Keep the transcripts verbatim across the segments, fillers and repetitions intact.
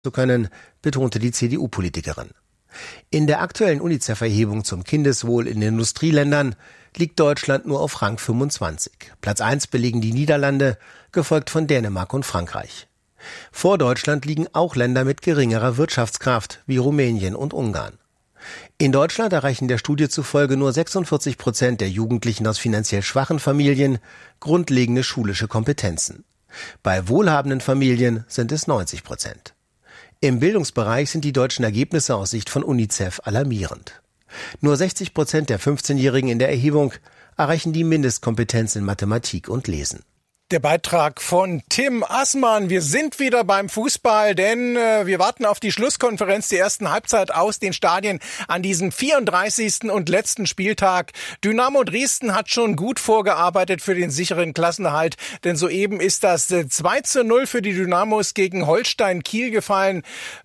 zu können, betonte die C D U-Politikerin. In der aktuellen UNICEF-Erhebung zum Kindeswohl in den Industrieländern liegt Deutschland nur auf Rang fünfundzwanzig. Platz eins belegen die Niederlande, gefolgt von Dänemark und Frankreich. Vor Deutschland liegen auch Länder mit geringerer Wirtschaftskraft wie Rumänien und Ungarn. In Deutschland erreichen der Studie zufolge nur sechsundvierzig Prozent der Jugendlichen aus finanziell schwachen Familien grundlegende schulische Kompetenzen. Bei wohlhabenden Familien sind es neunzig Prozent. Im Bildungsbereich sind die deutschen Ergebnisse aus Sicht von UNICEF alarmierend. Nur sechzig Prozent der fünfzehnjährigen in der Erhebung erreichen die Mindestkompetenz in Mathematik und Lesen. Der Beitrag von Tim Assmann. Wir sind wieder beim Fußball, denn äh, wir warten auf die Schlusskonferenz der ersten Halbzeit aus den Stadien an diesem vierunddreißigsten und letzten Spieltag. Dynamo Dresden hat schon gut vorgearbeitet für den sicheren Klassenerhalt, denn soeben ist das äh, zwei zu null für die Dynamos gegen Holstein Kiel gefallen.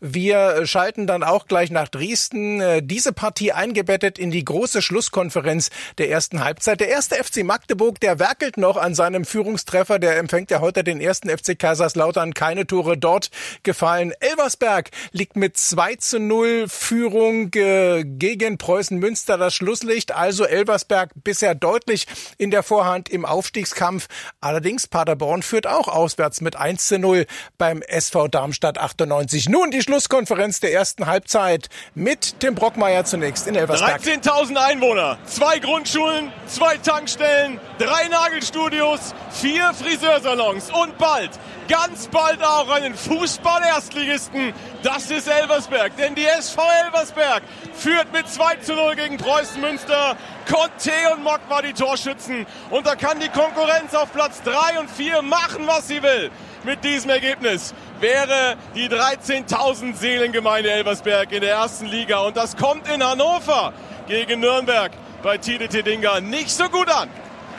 Wir schalten dann auch gleich nach Dresden. Äh, diese Partie eingebettet in die große Schlusskonferenz der ersten Halbzeit. Der erste F C Magdeburg, der werkelt noch an seinem Führungstreffer. Der empfängt ja heute den ersten F C Kaiserslautern. Keine Tore dort gefallen. Elversberg liegt mit zwei zu null Führung äh, gegen Preußen Münster das Schlusslicht. Also Elversberg bisher deutlich in der Vorhand im Aufstiegskampf. Allerdings Paderborn führt auch auswärts mit eins zu null beim S V Darmstadt achtundneunzig. Nun die Schlusskonferenz der ersten Halbzeit mit Tim Brockmeier zunächst in Elversberg. dreizehntausend Einwohner, zwei Grundschulen, zwei Tankstellen, drei Nagelstudios, vier Friseursalons und bald, ganz bald auch einen Fußball-Erstligisten. Das ist Elversberg, denn die S V Elversberg führt mit zwei zu null gegen Preußen Münster. Conte und Mock war die Torschützen und da kann die Konkurrenz auf Platz drei und vier machen, was sie will. Mit diesem Ergebnis wäre die dreizehntausend Seelengemeinde Elversberg in der ersten Liga und das kommt in Hannover gegen Nürnberg bei Tide Tedinga nicht so gut an.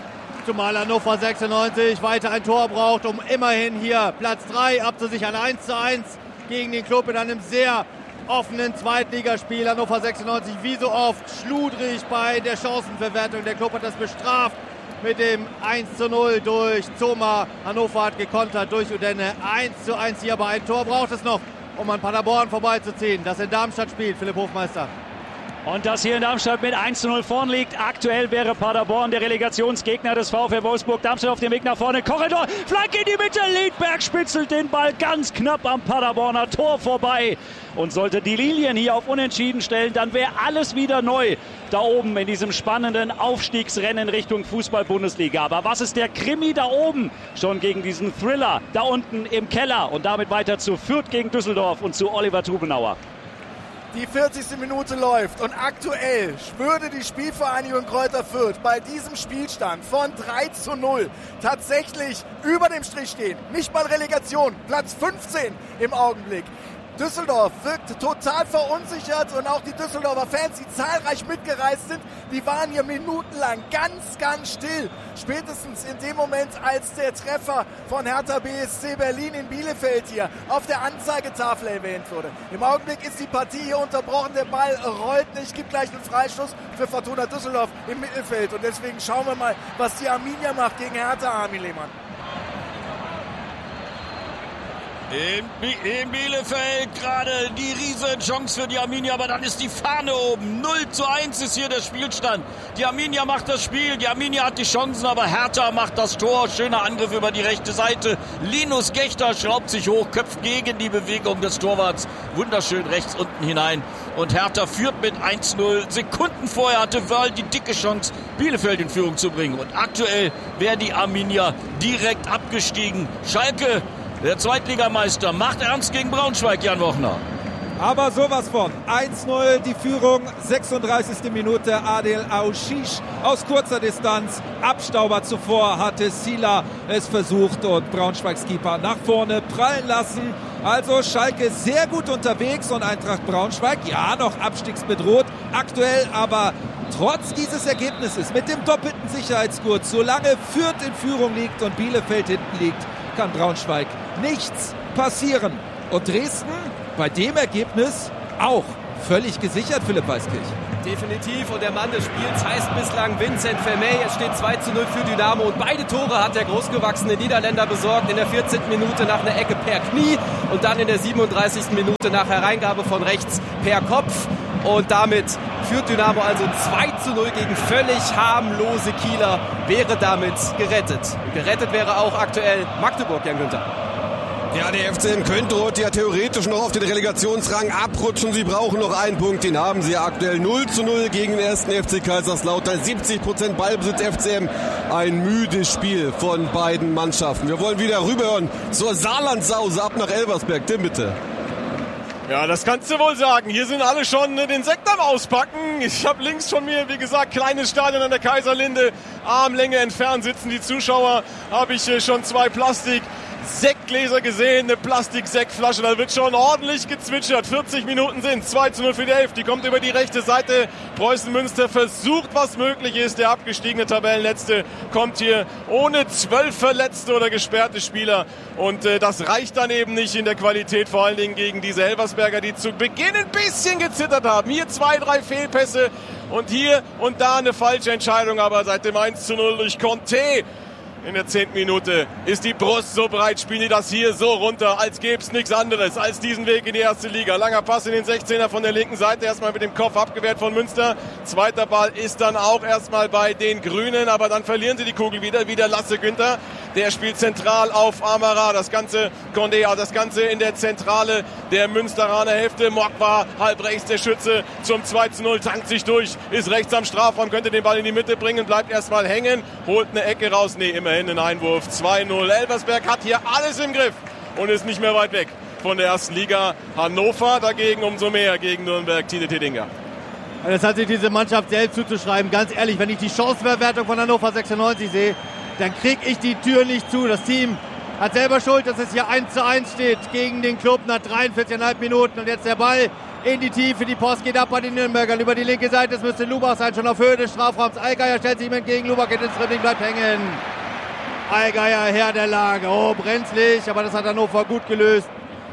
Zumal Hannover sechsundneunzig weiter ein Tor braucht, um immerhin hier Platz drei abzusichern. eins zu eins gegen den Klub in einem sehr offenen Zweitligaspiel. Hannover sechsundneunzig wie so oft schludrig bei der Chancenverwertung. Der Klub hat das bestraft mit dem eins zu null durch Zoma. Hannover hat gekontert durch Udenne. eins zu eins hier, aber ein Tor braucht es noch, um an Paderborn vorbeizuziehen, das in Darmstadt spielt. Philipp Hofmeister. Und das hier in Darmstadt mit eins zu null vorn liegt. Aktuell wäre Paderborn der Relegationsgegner des VfL Wolfsburg. Darmstadt auf dem Weg nach vorne. Korridor, Flanke in die Mitte. Liedberg spitzelt den Ball ganz knapp am Paderborner Tor vorbei. Und sollte die Lilien hier auf Unentschieden stellen, dann wäre alles wieder neu da oben in diesem spannenden Aufstiegsrennen Richtung Fußball-Bundesliga. Aber was ist der Krimi da oben schon gegen diesen Thriller da unten im Keller? Und damit weiter zu Fürth gegen Düsseldorf und zu Oliver Trubenauer. Die vierzigste Minute läuft und aktuell würde die Spielvereinigung Kräuter Fürth bei diesem Spielstand von drei zu null tatsächlich über dem Strich stehen. Nicht mal Relegation, Platz fünfzehn im Augenblick. Düsseldorf wirkt total verunsichert und auch die Düsseldorfer Fans, die zahlreich mitgereist sind, die waren hier minutenlang ganz, ganz still. Spätestens in dem Moment, als der Treffer von Hertha B S C Berlin in Bielefeld hier auf der Anzeigetafel erwähnt wurde. Im Augenblick ist die Partie hier unterbrochen, der Ball rollt nicht, gibt gleich einen Freistoß für Fortuna Düsseldorf im Mittelfeld. Und deswegen schauen wir mal, was die Arminia macht gegen Hertha, Armin Lehmann. In, in Bielefeld gerade die riesen Chance für die Arminia, aber dann ist die Fahne oben. null zu eins ist hier der Spielstand. Die Arminia macht das Spiel, die Arminia hat die Chancen, aber Hertha macht das Tor. Schöner Angriff über die rechte Seite. Linus Gächter schraubt sich hoch, köpft gegen die Bewegung des Torwarts. Wunderschön rechts unten hinein. Und Hertha führt mit eins zu null. Sekunden vorher hatte Wörl die dicke Chance, Bielefeld in Führung zu bringen. Und aktuell wäre die Arminia direkt abgestiegen. Schalke, der Zweitligameister, macht ernst gegen Braunschweig, Jan Wochner. Aber sowas von. eins zu null die Führung, sechsunddreißigste Minute, Adel Aouchiche aus kurzer Distanz. Abstauber zuvor hatte Sila es versucht und Braunschweigs Keeper nach vorne prallen lassen. Also Schalke sehr gut unterwegs und Eintracht Braunschweig, ja, noch abstiegsbedroht. Aktuell aber trotz dieses Ergebnisses mit dem doppelten Sicherheitsgurt, solange Fürth in Führung liegt und Bielefeld hinten liegt, kann Braunschweig nichts passieren. Und Dresden bei dem Ergebnis auch völlig gesichert, Philipp Weiskirch. Definitiv. Und der Mann des Spiels heißt bislang Vincent Vermey. Es steht zwei zu null für Dynamo. Und beide Tore hat der großgewachsene Niederländer besorgt. In der vierzehnten Minute nach einer Ecke per Knie. Und dann in der siebenunddreißigsten Minute nach Hereingabe von rechts per Kopf. Und damit führt Dynamo also zwei zu null gegen völlig harmlose Kieler. Wäre damit gerettet. Und gerettet wäre auch aktuell Magdeburg, Jan Günther. Ja, der F C M Köln droht ja theoretisch noch auf den Relegationsrang abrutschen. Sie brauchen noch einen Punkt, den haben sie aktuell. null zu null gegen den ersten F C Kaiserslautern. siebzig Prozent Ballbesitz F C M. Ein müdes Spiel von beiden Mannschaften. Wir wollen wieder rüberhören zur Saarlandsause ab nach Elversberg. Tim, bitte. Ja, das kannst du wohl sagen. Hier sind alle schon den Sekt am Auspacken. Ich habe links von mir, wie gesagt, kleines Stadion an der Kaiserlinde. Armlänge entfernt sitzen die Zuschauer. Habe ich schon zwei Plastik Sektgläser gesehen, eine Plastik-Sektflasche, da wird schon ordentlich gezwitschert. vierzig Minuten sind zwei zu null für die Elf, die kommt über die rechte Seite. Preußen Münster versucht, was möglich ist. Der abgestiegene Tabellenletzte kommt hier ohne zwölf verletzte oder gesperrte Spieler. Und äh, das reicht dann eben nicht in der Qualität, vor allen Dingen gegen diese Elversberger, die zu Beginn ein bisschen gezittert haben. Hier zwei, drei Fehlpässe und hier und da eine falsche Entscheidung, aber seit dem eins zu null durch Conte in der zehnten Minute ist die Brust so breit, spielen die das hier so runter, als gäbe es nichts anderes als diesen Weg in die erste Liga. Langer Pass in den sechzehner von der linken Seite, erstmal mit dem Kopf abgewehrt von Münster. Zweiter Ball ist dann auch erstmal bei den Grünen, aber dann verlieren sie die Kugel wieder. Wieder Lasse Günther, der spielt zentral auf Amara. Das Ganze, Condé, das Ganze in der Zentrale der Münsteraner Hälfte. Mock war halb rechts der Schütze zum zwei zu null, tankt sich durch, ist rechts am Strafraum, könnte den Ball in die Mitte bringen, bleibt erstmal hängen, holt eine Ecke raus. Nee, immerhin ein Einwurf, zwei null. Elversberg hat hier alles im Griff und ist nicht mehr weit weg von der ersten Liga. Hannover dagegen umso mehr gegen Nürnberg. Tine Tedinger. Das hat sich diese Mannschaft selbst zuzuschreiben. Ganz ehrlich, wenn ich die Chancenverwertung von Hannover sechsundneunzig sehe, dann kriege ich die Tür nicht zu. Das Team hat selber Schuld, dass es hier eins zu eins steht gegen den Club nach dreiundvierzig Komma fünf Minuten. Und jetzt der Ball in die Tiefe. Die Post geht ab bei den Nürnbergern über die linke Seite. Es müsste Lubach sein, schon auf Höhe des Strafraums. Allgeier stellt sich ihm entgegen. Lubach geht ins Dribbling, bleibt hängen. Allgeier Herr der Lage. Oh, brenzlig, aber das hat Hannover gut gelöst.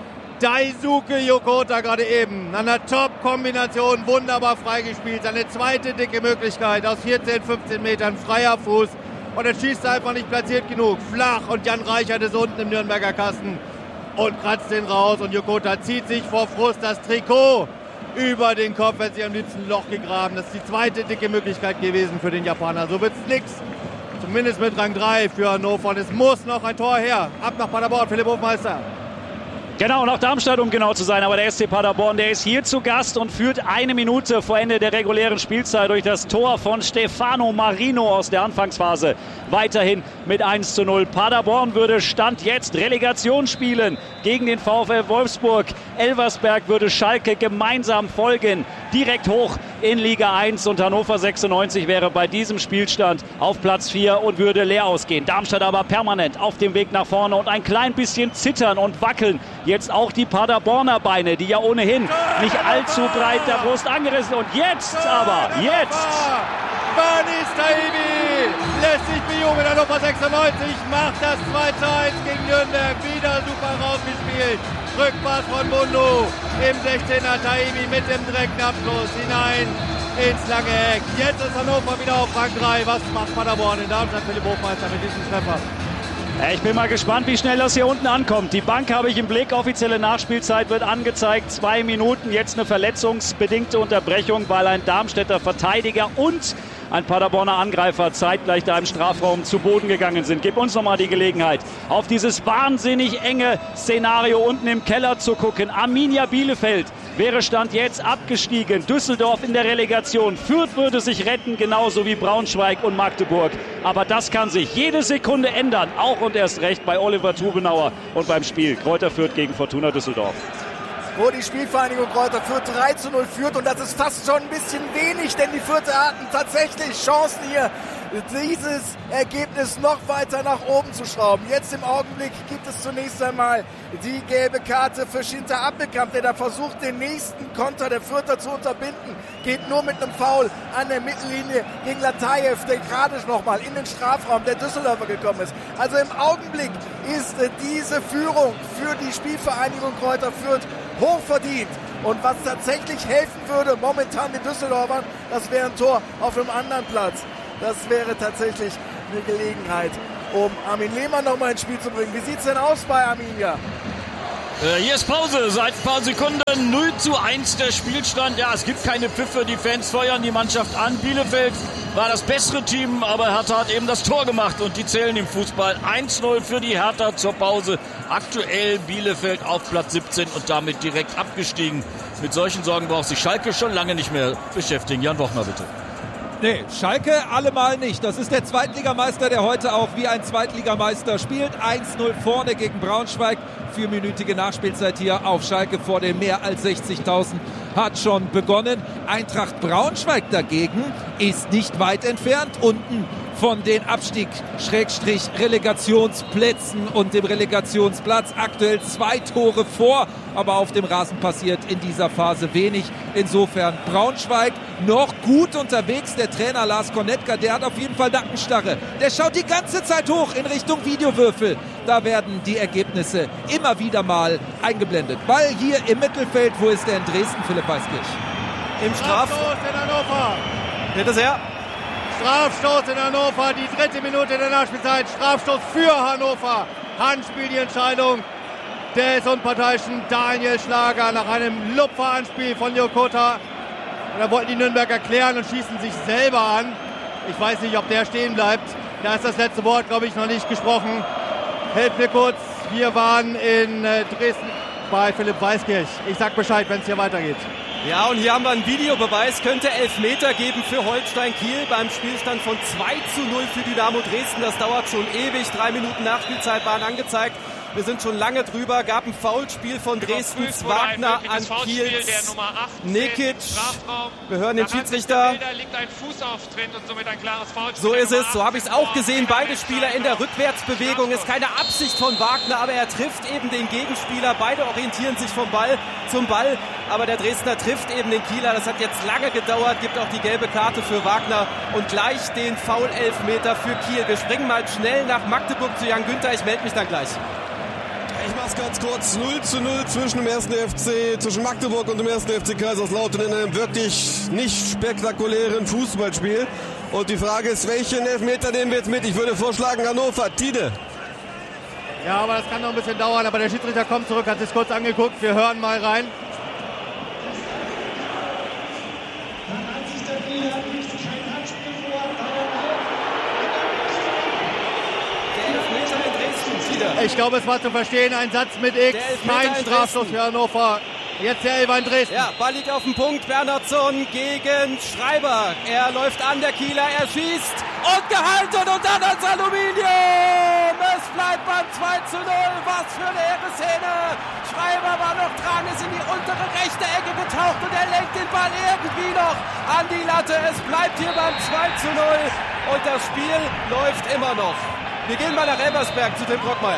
Daisuke Yokota gerade eben an der Top-Kombination wunderbar freigespielt. Seine zweite dicke Möglichkeit aus vierzehn, fünfzehn Metern freier Fuß. Und er schießt einfach nicht platziert genug. Flach und Jan Reichert ist unten im Nürnberger Kasten und kratzt den raus. Und Yokota zieht sich vor Frust das Trikot über den Kopf. Er hat sich am liebsten ein Loch gegraben. Das ist die zweite dicke Möglichkeit gewesen für den Japaner. So wird's nix. Zumindest mit Rang drei für Hannover. Und es muss noch ein Tor her. Ab nach Paderborn, Philipp Hofmeister. Genau, nach Darmstadt, um genau zu sein. Aber der S C Paderborn, der ist hier zu Gast und führt eine Minute vor Ende der regulären Spielzeit durch das Tor von Stefano Marino aus der Anfangsphase. Weiterhin mit eins zu null. Paderborn würde Stand jetzt Relegation spielen gegen den VfL Wolfsburg. Elversberg würde Schalke gemeinsam folgen. Direkt hoch in Liga eins. Und Hannover sechsundneunzig wäre bei diesem Spielstand auf Platz vier und würde leer ausgehen. Darmstadt aber permanent auf dem Weg nach vorne und ein klein bisschen zittern und wackeln. Jetzt auch die Paderborner Beine, die ja ohnehin nicht allzu breit der Brust angerissen sind. Und jetzt aber, jetzt! Banis Tahibi lässt sich bejubeln. Hannover sechsundneunzig macht das zwei zu eins gegen Nürnberg. Wieder super rausgespielt. Rückpass von Mundo im sechzehner. Tahibi mit dem direkten Abschluss hinein ins lange Eck. Jetzt ist Hannover wieder auf Rang drei. Was macht Paderborn in Darmstadt? Philipp Hofmeister mit diesem Treffer. Ich bin mal gespannt, wie schnell das hier unten ankommt. Die Bank habe ich im Blick. Offizielle Nachspielzeit wird angezeigt. Zwei Minuten. Jetzt eine verletzungsbedingte Unterbrechung, weil ein Darmstädter Verteidiger und ein Paderborner Angreifer zeitgleich da im Strafraum zu Boden gegangen sind. Gib uns nochmal die Gelegenheit, auf dieses wahnsinnig enge Szenario unten im Keller zu gucken. Arminia Bielefeld wäre Stand jetzt abgestiegen. Düsseldorf in der Relegation. Fürth würde sich retten, genauso wie Braunschweig und Magdeburg. Aber das kann sich jede Sekunde ändern. Auch und erst recht bei Oliver Tubenauer und beim Spiel Greuther Fürth gegen Fortuna Düsseldorf. Wo die Spielvereinigung Greuther Fürth drei zu null führt. Und das ist fast schon ein bisschen wenig, denn die Fürther hatten tatsächlich Chancen hier, dieses Ergebnis noch weiter nach oben zu schrauben. Jetzt im Augenblick gibt es zunächst einmal die gelbe Karte für Schinter Appelkamp, der da versucht, den nächsten Konter der Fürther zu unterbinden. Geht nur mit einem Foul an der Mittellinie gegen Latayev, der gerade noch mal in den Strafraum der Düsseldorfer gekommen ist. Also im Augenblick ist diese Führung für die Spielvereinigung Greuther Fürth hochverdient. Und was tatsächlich helfen würde, momentan den Düsseldorfern, das wäre ein Tor auf einem anderen Platz. Das wäre tatsächlich eine Gelegenheit, um Armin Lehmann nochmal ins Spiel zu bringen. Wie sieht es denn aus bei Arminia? Äh, hier ist Pause, seit ein paar Sekunden null zu eins der Spielstand. Ja, es gibt keine Pfiffe, die Fans feuern die Mannschaft an. Bielefeld war das bessere Team, aber Hertha hat eben das Tor gemacht und die zählen im Fußball. eins null für die Hertha zur Pause. Aktuell Bielefeld auf Platz siebzehn und damit direkt abgestiegen. Mit solchen Sorgen braucht sich Schalke schon lange nicht mehr beschäftigen. Jan Wochner, bitte. Nee, Schalke allemal nicht. Das ist der Zweitligameister, der heute auch wie ein Zweitligameister spielt. eins null vorne gegen Braunschweig. Vierminütige Nachspielzeit hier auf Schalke vor den mehr als sechzigtausend hat schon begonnen. Eintracht Braunschweig dagegen ist nicht weit entfernt. Unten von den Abstieg-Relegationsplätzen und dem Relegationsplatz. Aktuell zwei Tore vor, aber auf dem Rasen passiert in dieser Phase wenig. Insofern Braunschweig noch gut unterwegs. Der Trainer Lars Konetka, der hat auf jeden Fall Nackenstarre. Der schaut die ganze Zeit hoch in Richtung Videowürfel. Da werden die Ergebnisse immer wieder mal eingeblendet. Ball hier im Mittelfeld. Wo ist der in Dresden, Philipp Weiskirch? Im Strafstoß in Hannover. Bitte sehr. Strafstoß in Hannover, die dritte Minute der Nachspielzeit. Strafstoß für Hannover. Handspiel die Entscheidung des unparteiischen Daniel Schlager nach einem Lupferanspiel von Jokota. Und da wollten die Nürnberger klären und schießen sich selber an. Ich weiß nicht, ob der stehen bleibt. Da ist das letzte Wort, glaube ich, noch nicht gesprochen. Helft mir kurz. Wir waren in Dresden bei Philipp Weiskirch. Ich sag Bescheid, wenn es hier weitergeht. Ja, und hier haben wir einen Videobeweis. Könnte Elfmeter geben für Holstein Kiel beim Spielstand von zwei zu null für Dynamo Dresden. Das dauert schon ewig. Drei Minuten Nachspielzeit waren angezeigt. Wir sind schon lange drüber. Gab ein Foulspiel von Dresdens Wagner an Kiels Nikic. Wir hören den Schiedsrichter. So ist es, so habe ich es auch gesehen. Beide Spieler in der Rückwärtsbewegung. Ist keine Absicht von Wagner, aber er trifft eben den Gegenspieler. Beide orientieren sich vom Ball zum Ball. Aber der Dresdner trifft eben den Kieler. Das hat jetzt lange gedauert. Gibt auch die gelbe Karte für Wagner. Und gleich den Foul-Elfmeter für Kiel. Wir springen mal schnell nach Magdeburg zu Jan Günther. Ich melde mich dann gleich. Ich mach's ganz kurz. null zu null zwischen dem ersten F C, zwischen Magdeburg und dem ersten F C Kaiserslautern in einem wirklich nicht spektakulären Fußballspiel. Und die Frage ist, welchen Elfmeter nehmen wir jetzt mit? Ich würde vorschlagen, Hannover. Tide. Ja, aber das kann noch ein bisschen dauern. Aber der Schiedsrichter kommt zurück, hat sich kurz angeguckt. Wir hören mal rein. Ich glaube, es war zu verstehen, ein Satz mit X, kein Strafstoß für Hannover. Jetzt der Elfer in Dresden. Ja, Ball liegt auf dem Punkt. Bernhardsson gegen Schreiber. Er läuft an, der Kieler, er schießt und gehalten und dann ans Aluminium. Es bleibt beim zwei zu null. Was für eine irre Szene. Schreiber war noch dran, ist in die untere rechte Ecke getaucht und er lenkt den Ball irgendwie noch an die Latte. Es bleibt hier beim zwei zu null und das Spiel läuft immer noch. Wir gehen mal nach Elversberg zu Tim Brockmeier.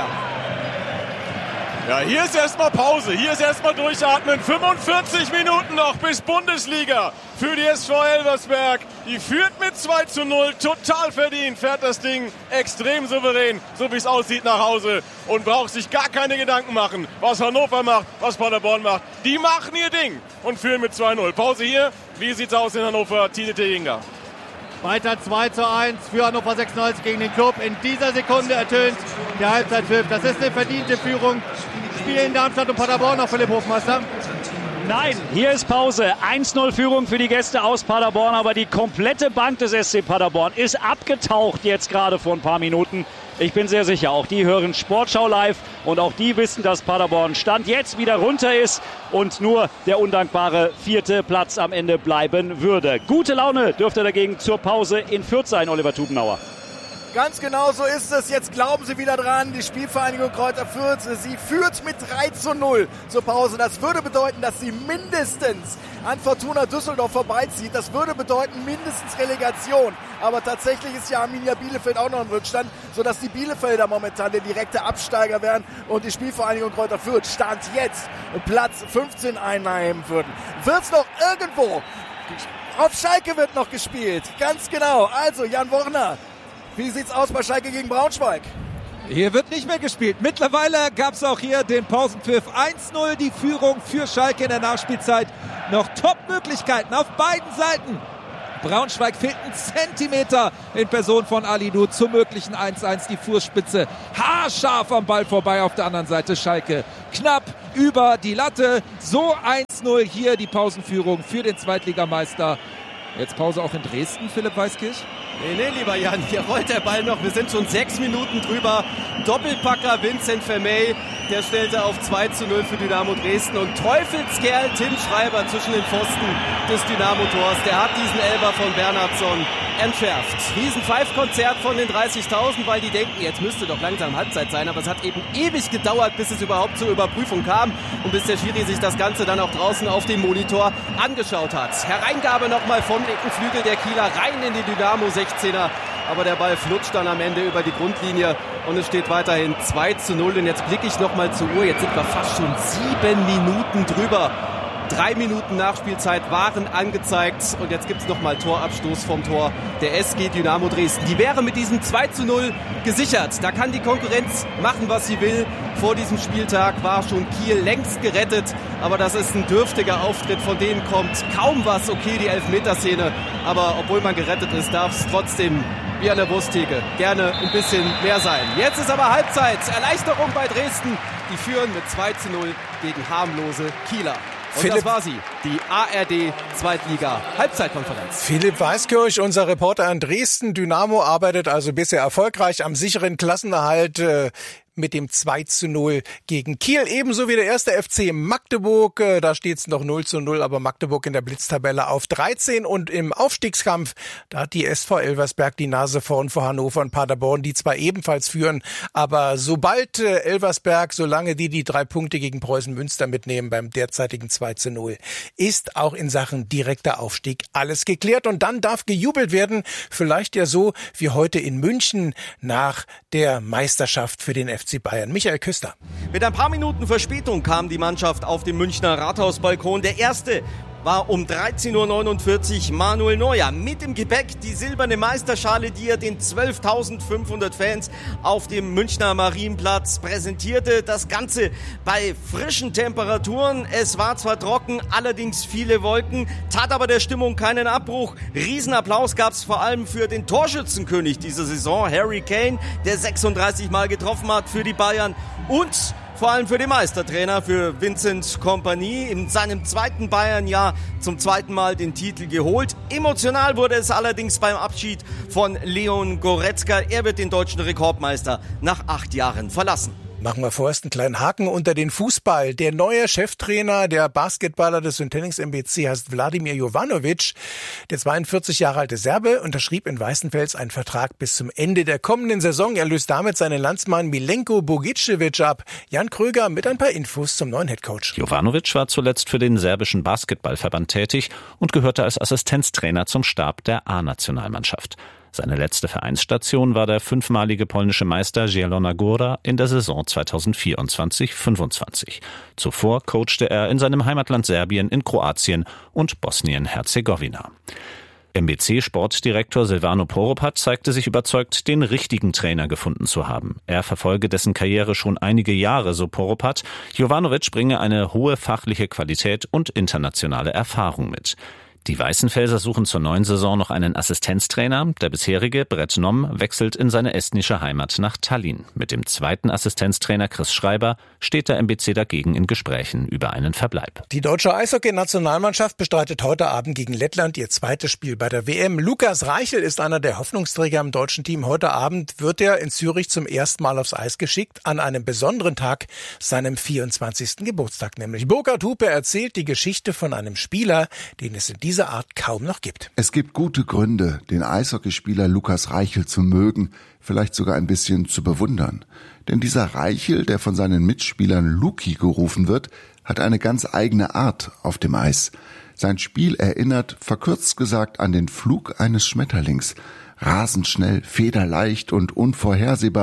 Ja, hier ist erstmal Pause, hier ist erstmal durchatmen. fünfundvierzig Minuten noch bis Bundesliga für die S V Elversberg. Die führt mit zwei zu null, total verdient, fährt das Ding extrem souverän, so wie es aussieht, nach Hause und braucht sich gar keine Gedanken machen, was Hannover macht, was Paderborn macht. Die machen ihr Ding und führen mit zwei null. Pause hier, wie sieht's aus in Hannover? Tide Teginga. Weiter zwei zu eins für Hannover sechsundneunzig gegen den Club. In dieser Sekunde ertönt der Halbzeitpfiff. Das ist eine verdiente Führung. Spiel in Darmstadt und Paderborn noch, Philipp Hofmeister. Nein, hier ist Pause. eins null Führung für die Gäste aus Paderborn, aber die komplette Bank des S C Paderborn ist abgetaucht jetzt gerade vor ein paar Minuten. Ich bin sehr sicher, auch die hören Sportschau live und auch die wissen, dass Paderborn Stand jetzt wieder runter ist und nur der undankbare vierte Platz am Ende bleiben würde. Gute Laune dürfte dagegen zur Pause in Fürth sein, Oliver Tubenauer. Ganz genau so ist es. Jetzt glauben sie wieder dran. Die Spielvereinigung Kräuter Fürth, sie führt mit drei zu null zur Pause. Das würde bedeuten, dass sie mindestens an Fortuna Düsseldorf vorbeizieht. Das würde bedeuten mindestens Relegation. Aber tatsächlich ist ja Arminia Bielefeld auch noch im Rückstand, sodass die Bielefelder momentan der direkte Absteiger wären und die Spielvereinigung Kräuter Fürth Stand jetzt Platz fünfzehn einnehmen würden. Wird's noch irgendwo? Auf Schalke wird noch gespielt. Ganz genau. Also Jan Wochner. Wie sieht's aus bei Schalke gegen Braunschweig? Hier wird nicht mehr gespielt. Mittlerweile gab es auch hier den Pausenpfiff. eins null die Führung für Schalke in der Nachspielzeit. Noch Top-Möglichkeiten auf beiden Seiten. Braunschweig fehlt ein Zentimeter in Person von Alidou zum möglichen eins eins. Die Fußspitze haarscharf am Ball vorbei. Auf der anderen Seite Schalke knapp über die Latte. So eins null hier die Pausenführung für den Zweitligameister. Jetzt Pause auch in Dresden, Philipp Weiskirch? Nee, nee, lieber Jan, hier rollt der Ball noch. Wir sind schon sechs Minuten drüber. Doppelpacker Vincent Vermey, der stellte auf zwei zu null für Dynamo Dresden. Und Teufelskerl Tim Schreiber zwischen den Pfosten des Dynamo-Tors. Der hat diesen Elfer von Bernhardsson entschärft. Riesen-Pfeif-Konzert von den dreißigtausend, weil die denken, jetzt müsste doch langsam Halbzeit sein. Aber es hat eben ewig gedauert, bis es überhaupt zur Überprüfung kam. Und bis der Schiri sich das Ganze dann auch draußen auf dem Monitor angeschaut hat. Hereingabe nochmal vom linken Flügel der Kieler rein in die Dynamo sechzehner. Aber der Ball flutscht dann am Ende über die Grundlinie und es steht weiterhin zwei zu null. Und jetzt blicke ich nochmal zur Uhr. Jetzt sind wir fast schon sieben Minuten drüber. Drei Minuten Nachspielzeit waren angezeigt und jetzt gibt es nochmal Torabstoß vom Tor der S G Dynamo Dresden. Die wäre mit diesem zwei zu null gesichert. Da kann die Konkurrenz machen, was sie will. Vor diesem Spieltag war schon Kiel längst gerettet, aber das ist ein dürftiger Auftritt. Von denen kommt kaum was. Okay, die Elfmeterszene, aber obwohl man gerettet ist, darf es trotzdem wie an der Wursttheke gerne ein bisschen mehr sein. Jetzt ist aber Halbzeit. Erleichterung bei Dresden. Die führen mit zwei zu null gegen harmlose Kieler. Und Philipp, das war sie, die A R D-Zweitliga-Halbzeitkonferenz. Philipp Weiskirch, unser Reporter in Dresden. Dynamo arbeitet also bisher erfolgreich am sicheren Klassenerhalt äh, mit dem zwei zu null gegen Kiel. Ebenso wie der erste F C Magdeburg. Da steht es noch null zu null, aber Magdeburg in der Blitztabelle auf dreizehn. Und im Aufstiegskampf, da hat die S V Elversberg die Nase vorn vor Hannover und Paderborn, die zwar ebenfalls führen, aber sobald äh, Elversberg, solange die die drei Punkte gegen Preußen Münster mitnehmen beim derzeitigen zwei zu null, ist auch in Sachen direkter Aufstieg alles geklärt. Und dann darf gejubelt werden, vielleicht ja so wie heute in München nach der Meisterschaft für den F C Bayern. Michael Küster. Mit ein paar Minuten Verspätung kam die Mannschaft auf den Münchner Rathausbalkon. Der erste war um dreizehn Uhr neunundvierzig Manuel Neuer. Mit im Gepäck die silberne Meisterschale, die er den zwölftausendfünfhundert Fans auf dem Münchner Marienplatz präsentierte. Das Ganze bei frischen Temperaturen. Es war zwar trocken, allerdings viele Wolken, tat aber der Stimmung keinen Abbruch. Riesenapplaus gab es vor allem für den Torschützenkönig dieser Saison, Harry Kane, der sechsunddreißig Mal getroffen hat für die Bayern, und vor allem für den Meistertrainer, für Vincent Kompany, in seinem zweiten Bayern-Jahr zum zweiten Mal den Titel geholt. Emotional wurde es allerdings beim Abschied von Leon Goretzka. Er wird den deutschen Rekordmeister nach acht Jahren verlassen. Machen wir vorerst einen kleinen Haken unter den Fußball. Der neue Cheftrainer, der Basketballer des Syntenix M B C, heißt Wladimir Jovanovic. Der zweiundvierzig Jahre alte Serbe unterschrieb in Weißenfels einen Vertrag bis zum Ende der kommenden Saison. Er löst damit seinen Landsmann Milenko Bogicevic ab. Jan Kröger mit ein paar Infos zum neuen Headcoach. Jovanovic war zuletzt für den serbischen Basketballverband tätig und gehörte als Assistenztrainer zum Stab der A-Nationalmannschaft. Seine letzte Vereinsstation war der fünfmalige polnische Meister Zielona Góra in der Saison zweitausendvierundzwanzig fünfundzwanzig. Zuvor coachte er in seinem Heimatland Serbien, in Kroatien und Bosnien-Herzegowina. M B C-Sportdirektor Silvano Poropat zeigte sich überzeugt, den richtigen Trainer gefunden zu haben. Er verfolge dessen Karriere schon einige Jahre, so Poropat. Jovanovic bringe eine hohe fachliche Qualität und internationale Erfahrung mit. Die Weißenfelser suchen zur neuen Saison noch einen Assistenztrainer. Der bisherige, Brett Nom, wechselt in seine estnische Heimat nach Tallinn. Mit dem zweiten Assistenztrainer Chris Schreiber steht der M B C dagegen in Gesprächen über einen Verbleib. Die deutsche Eishockey-Nationalmannschaft bestreitet heute Abend gegen Lettland ihr zweites Spiel bei der W M. Lukas Reichel ist einer der Hoffnungsträger im deutschen Team. Heute Abend wird er in Zürich zum ersten Mal aufs Eis geschickt, an einem besonderen Tag, seinem vierundzwanzigsten Geburtstag nämlich. Burkhard Hupe erzählt die Geschichte von einem Spieler, den es in dieser Art kaum noch gibt. Es gibt gute Gründe, den Eishockeyspieler Lukas Reichel zu mögen, vielleicht sogar ein bisschen zu bewundern. Denn dieser Reichel, der von seinen Mitspielern Luki gerufen wird, hat eine ganz eigene Art auf dem Eis. Sein Spiel erinnert, verkürzt gesagt, an den Flug eines Schmetterlings. Rasend schnell, federleicht und unvorhersehbar.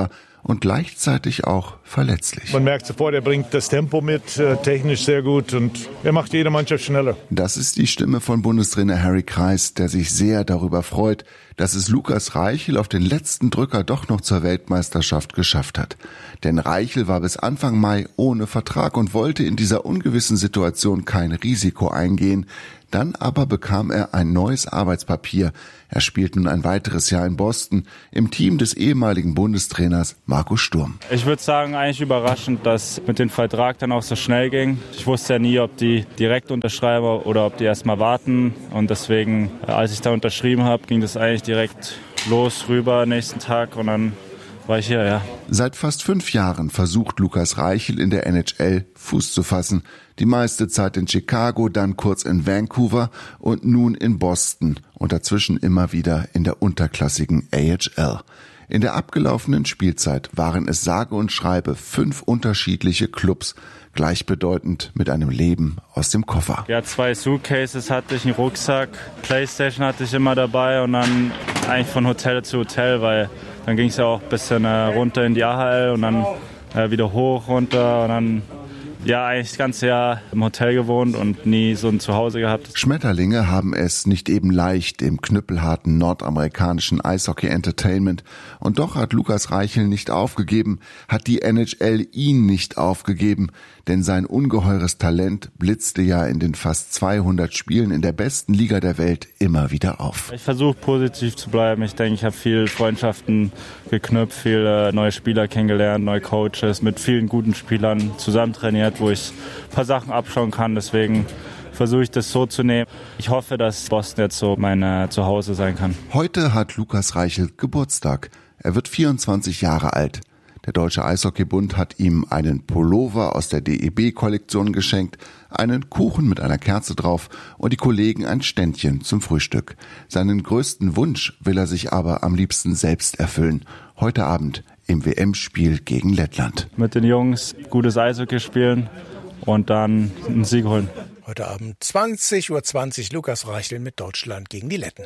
und gleichzeitig auch verletzlich. Man merkt sofort, er bringt das Tempo mit, äh, technisch sehr gut und er macht jede Mannschaft schneller. Das ist die Stimme von Bundestrainer Harry Kreis, der sich sehr darüber freut, dass es Lukas Reichel auf den letzten Drücker doch noch zur Weltmeisterschaft geschafft hat. Denn Reichel war bis Anfang Mai ohne Vertrag und wollte in dieser ungewissen Situation kein Risiko eingehen. Dann aber bekam er ein neues Arbeitspapier. Er spielt nun ein weiteres Jahr in Boston im Team des ehemaligen Bundestrainers Marco Sturm. Ich würde sagen, eigentlich überraschend, dass mit dem Vertrag dann auch so schnell ging. Ich wusste ja nie, ob die direkt unterschreiben oder ob die erst mal warten. Und deswegen, als ich da unterschrieben habe, ging das eigentlich direkt los, rüber, nächsten Tag und dann war ich hier, ja. Seit fast fünf Jahren versucht Lukas Reichel in der N H L Fuß zu fassen. Die meiste Zeit in Chicago, dann kurz in Vancouver und nun in Boston und dazwischen immer wieder in der unterklassigen A H L. In der abgelaufenen Spielzeit waren es sage und schreibe fünf unterschiedliche Clubs, gleichbedeutend mit einem Leben aus dem Koffer. Ja, zwei Suitcases hatte ich, einen Rucksack, Playstation hatte ich immer dabei und dann eigentlich von Hotel zu Hotel, weil dann ging es ja auch ein bisschen äh, runter in die A H L und dann äh, wieder hoch, runter und dann ja eigentlich das ganze Jahr im Hotel gewohnt und nie so ein Zuhause gehabt. Schmetterlinge haben es nicht eben leicht im knüppelharten nordamerikanischen Eishockey-Entertainment. Und doch hat Lukas Reichel nicht aufgegeben, hat die N H L ihn nicht aufgegeben, denn sein ungeheures Talent blitzte ja in den fast zweihundert Spielen in der besten Liga der Welt immer wieder auf. Ich versuche positiv zu bleiben. Ich denke, ich habe viel Freundschaften geknüpft, viele neue Spieler kennengelernt, neue Coaches, mit vielen guten Spielern zusammen trainiert, wo ich ein paar Sachen abschauen kann. Deswegen versuche ich das so zu nehmen. Ich hoffe, dass Boston jetzt so mein äh, Zuhause sein kann. Heute hat Lukas Reichel Geburtstag. Er wird vierundzwanzig Jahre alt. Der Deutsche Eishockeybund hat ihm einen Pullover aus der D E B-Kollektion geschenkt, einen Kuchen mit einer Kerze drauf und die Kollegen ein Ständchen zum Frühstück. Seinen größten Wunsch will er sich aber am liebsten selbst erfüllen. Heute Abend im W M-Spiel gegen Lettland. Mit den Jungs gutes Eishockey spielen und dann einen Sieg holen. Heute Abend zwanzig Uhr zwanzig Lukas Reichel mit Deutschland gegen die Letten.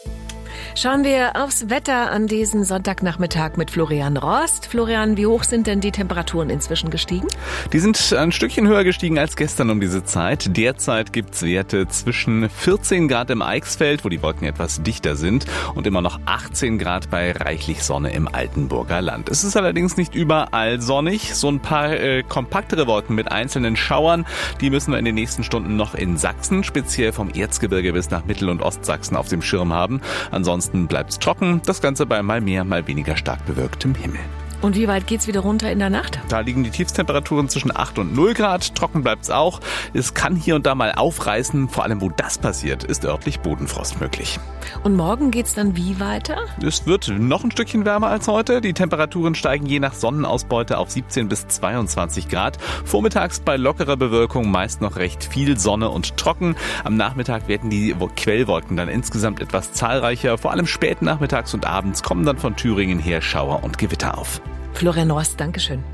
Schauen wir aufs Wetter an diesem Sonntagnachmittag mit Florian Rost. Florian, wie hoch sind denn die Temperaturen inzwischen gestiegen? Die sind ein Stückchen höher gestiegen als gestern um diese Zeit. Derzeit gibt's Werte zwischen vierzehn Grad im Eichsfeld, wo die Wolken etwas dichter sind, und immer noch achtzehn Grad bei reichlich Sonne im Altenburger Land. Es ist allerdings nicht überall sonnig. So ein paar äh, kompaktere Wolken mit einzelnen Schauern, die müssen wir in den nächsten Stunden noch in Sachsen, speziell vom Erzgebirge bis nach Mittel- und Ostsachsen auf dem Schirm haben. Ansonsten bleibt's trocken, das Ganze bei mal mehr, mal weniger stark bewölktem Himmel. Und wie weit geht's wieder runter in der Nacht? Da liegen die Tiefstemperaturen zwischen acht und null Grad. Trocken bleibt's auch. Es kann hier und da mal aufreißen. Vor allem, wo das passiert, ist örtlich Bodenfrost möglich. Und morgen geht's dann wie weiter? Es wird noch ein Stückchen wärmer als heute. Die Temperaturen steigen je nach Sonnenausbeute auf siebzehn bis zweiundzwanzig Grad. Vormittags bei lockerer Bewölkung meist noch recht viel Sonne und trocken. Am Nachmittag werden die Quellwolken dann insgesamt etwas zahlreicher. Vor allem spät nachmittags und abends kommen dann von Thüringen her Schauer und Gewitter auf. Florian Rost, Dankeschön.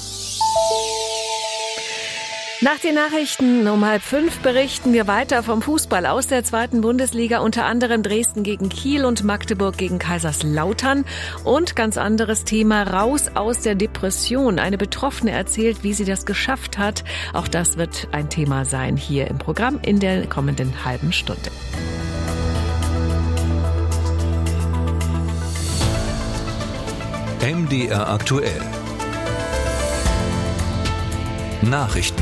Nach den Nachrichten um halb fünf berichten wir weiter vom Fußball aus der zweiten Bundesliga, unter anderem Dresden gegen Kiel und Magdeburg gegen Kaiserslautern. Und ganz anderes Thema, raus aus der Depression. Eine Betroffene erzählt, wie sie das geschafft hat. Auch das wird ein Thema sein hier im Programm in der kommenden halben Stunde. M D R aktuell. Nachrichten.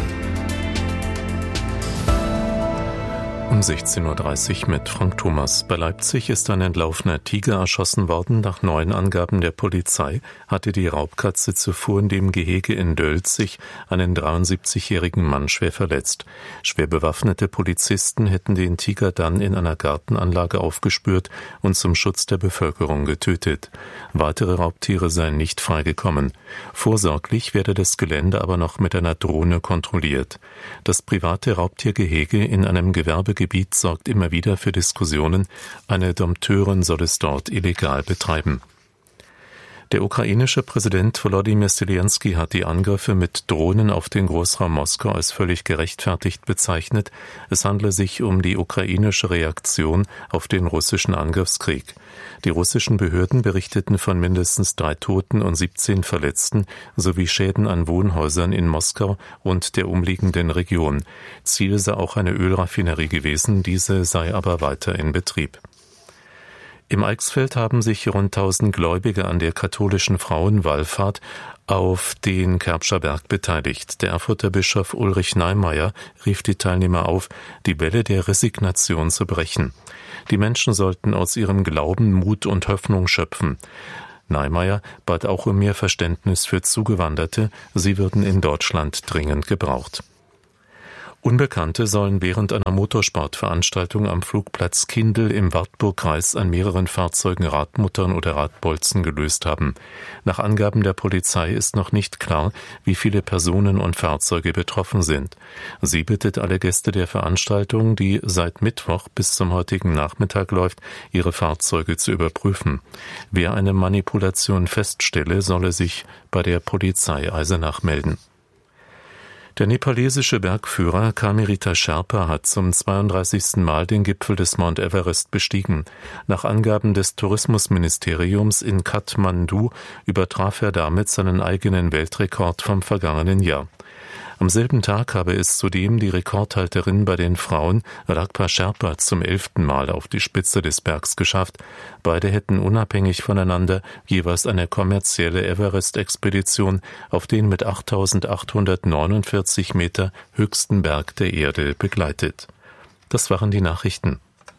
Um sechzehn Uhr dreißig mit Frank Thomas. Bei Leipzig ist ein entlaufener Tiger erschossen worden. Nach neuen Angaben der Polizei hatte die Raubkatze zuvor in dem Gehege in Dölzig einen dreiundsiebzigjährigen Mann schwer verletzt. Schwer bewaffnete Polizisten hätten den Tiger dann in einer Gartenanlage aufgespürt und zum Schutz der Bevölkerung getötet. Weitere Raubtiere seien nicht freigekommen. Vorsorglich werde das Gelände aber noch mit einer Drohne kontrolliert. Das private Raubtiergehege in einem Gewerbegebiet Gebiet sorgt immer wieder für Diskussionen. Eine Dompteurin soll es dort illegal betreiben. Der ukrainische Präsident Volodymyr Zelensky hat die Angriffe mit Drohnen auf den Großraum Moskau als völlig gerechtfertigt bezeichnet. Es handle sich um die ukrainische Reaktion auf den russischen Angriffskrieg. Die russischen Behörden berichteten von mindestens drei Toten und siebzehn Verletzten sowie Schäden an Wohnhäusern in Moskau und der umliegenden Region. Ziel sei auch eine Ölraffinerie gewesen, diese sei aber weiter in Betrieb. Im Eichsfeld haben sich rund tausend Gläubige an der katholischen Frauenwallfahrt auf den Kerbscher Berg beteiligt. Der Erfurter Bischof Ulrich Neimeyer rief die Teilnehmer auf, die Welle der Resignation zu brechen. Die Menschen sollten aus ihrem Glauben Mut und Hoffnung schöpfen. Neimeyer bat auch um mehr Verständnis für Zugewanderte, sie würden in Deutschland dringend gebraucht. Unbekannte sollen während einer Motorsportveranstaltung am Flugplatz Kindl im Wartburgkreis an mehreren Fahrzeugen Radmuttern oder Radbolzen gelöst haben. Nach Angaben der Polizei ist noch nicht klar, wie viele Personen und Fahrzeuge betroffen sind. Sie bittet alle Gäste der Veranstaltung, die seit Mittwoch bis zum heutigen Nachmittag läuft, ihre Fahrzeuge zu überprüfen. Wer eine Manipulation feststelle, solle sich bei der Polizei Eisenach melden. Der nepalesische Bergführer Kamirita Sherpa hat zum zweiunddreißigsten Mal den Gipfel des Mount Everest bestiegen. Nach Angaben des Tourismusministeriums in Kathmandu übertraf er damit seinen eigenen Weltrekord vom vergangenen Jahr. Am selben Tag habe es zudem die Rekordhalterin bei den Frauen Ragpa Sherpa zum elften Mal auf die Spitze des Bergs geschafft. Beide hätten unabhängig voneinander jeweils eine kommerzielle Everest-Expedition auf den mit achttausendachthundertneunundvierzig Meter höchsten Berg der Erde begleitet. Das waren die Nachrichten.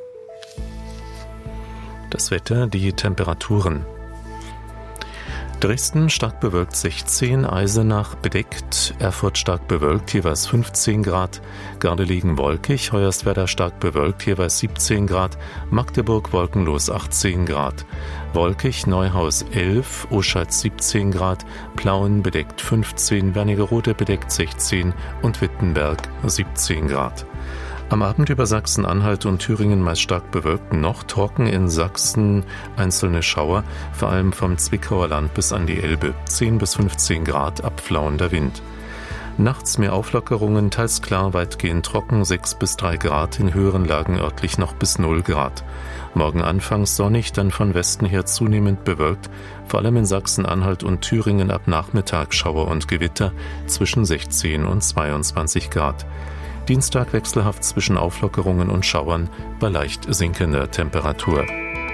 Das Wetter, die Temperaturen. Dresden stark bewölkt sechzehn, Eisenach bedeckt, Erfurt stark bewölkt, jeweils fünfzehn Grad, Gardelegen wolkig, Hoyerswerda stark bewölkt, jeweils siebzehn Grad, Magdeburg wolkenlos achtzehn Grad, wolkig, Neuhaus elf, Oschatz siebzehn Grad, Plauen bedeckt fünfzehn, Wernigerode bedeckt sechzehn und Wittenberg siebzehn Grad. Am Abend über Sachsen-Anhalt und Thüringen meist stark bewölkt, noch trocken in Sachsen einzelne Schauer, vor allem vom Zwickauer Land bis an die Elbe, zehn bis fünfzehn Grad, abflauender Wind. Nachts mehr Auflockerungen, teils klar, weitgehend trocken, sechs bis drei Grad, in höheren Lagen örtlich noch bis null Grad. Morgen anfangs sonnig, dann von Westen her zunehmend bewölkt, vor allem in Sachsen-Anhalt und Thüringen ab Nachmittag Schauer und Gewitter zwischen sechzehn und zweiundzwanzig Grad. Dienstag wechselhaft zwischen Auflockerungen und Schauern bei leicht sinkender Temperatur.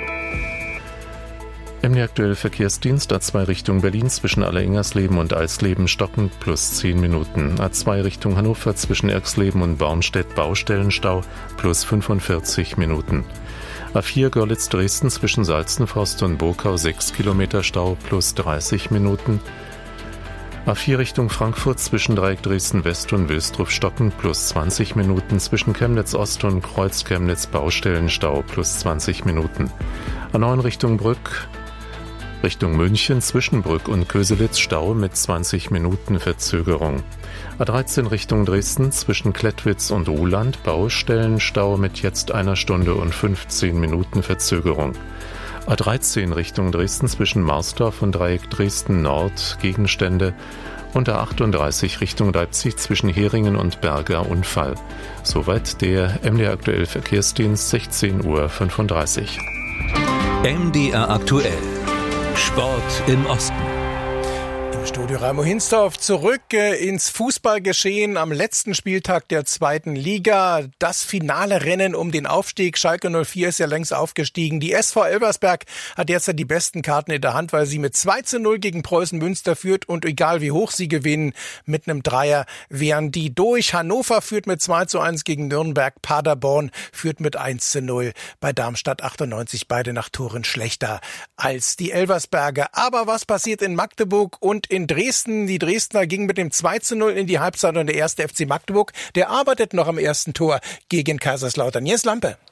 M D aktuell Verkehrsdienst A zwei Richtung Berlin zwischen Allerengersleben und Eisleben stockend plus zehn Minuten. A zwei Richtung Hannover zwischen Erxleben und Bornstedt Baustellenstau plus fünfundvierzig Minuten. A vier Görlitz-Dresden zwischen Salzenforst und Burkau sechs Kilometer Stau plus dreißig Minuten. A vier Richtung Frankfurt zwischen Dreieck Dresden-West und Wilsdruf stockend plus zwanzig Minuten, zwischen Chemnitz-Ost und Kreuz-Chemnitz Baustellenstau plus zwanzig Minuten. A neun Richtung Brück, Richtung München zwischen Brück und Köselitz Stau mit zwanzig Minuten Verzögerung. A dreizehn Richtung Dresden zwischen Klettwitz und Ruhland Baustellenstau mit jetzt einer Stunde und fünfzehn Minuten Verzögerung. A dreizehn Richtung Dresden zwischen Marsdorf und Dreieck Dresden Nord Gegenstände und A achtunddreißig Richtung Leipzig zwischen Heringen und Berger Unfall. Soweit der M D R aktuell Verkehrsdienst, sechzehn Uhr fünfunddreißig. M D R aktuell. Sport im Osten. Studio Raimo Hinsdorf zurück äh, ins Fußballgeschehen am letzten Spieltag der zweiten Liga. Das finale Rennen um den Aufstieg. Schalke null vier ist ja längst aufgestiegen. Die S V Elversberg hat derzeit die besten Karten in der Hand, weil sie mit zwei zu null gegen Preußen Münster führt und egal wie hoch sie gewinnen, mit einem Dreier wären die durch. Hannover führt mit zwei zu eins gegen Nürnberg. Paderborn führt mit eins zu null bei Darmstadt achtundneunzig. Beide nach Toren schlechter als die Elversberger. Aber was passiert in Magdeburg und in Dresden? Die Dresdner gingen mit dem zwei zu null in die Halbzeit und der erste F C Magdeburg, der arbeitet noch am ersten Tor gegen Kaiserslautern. Jens Lampe.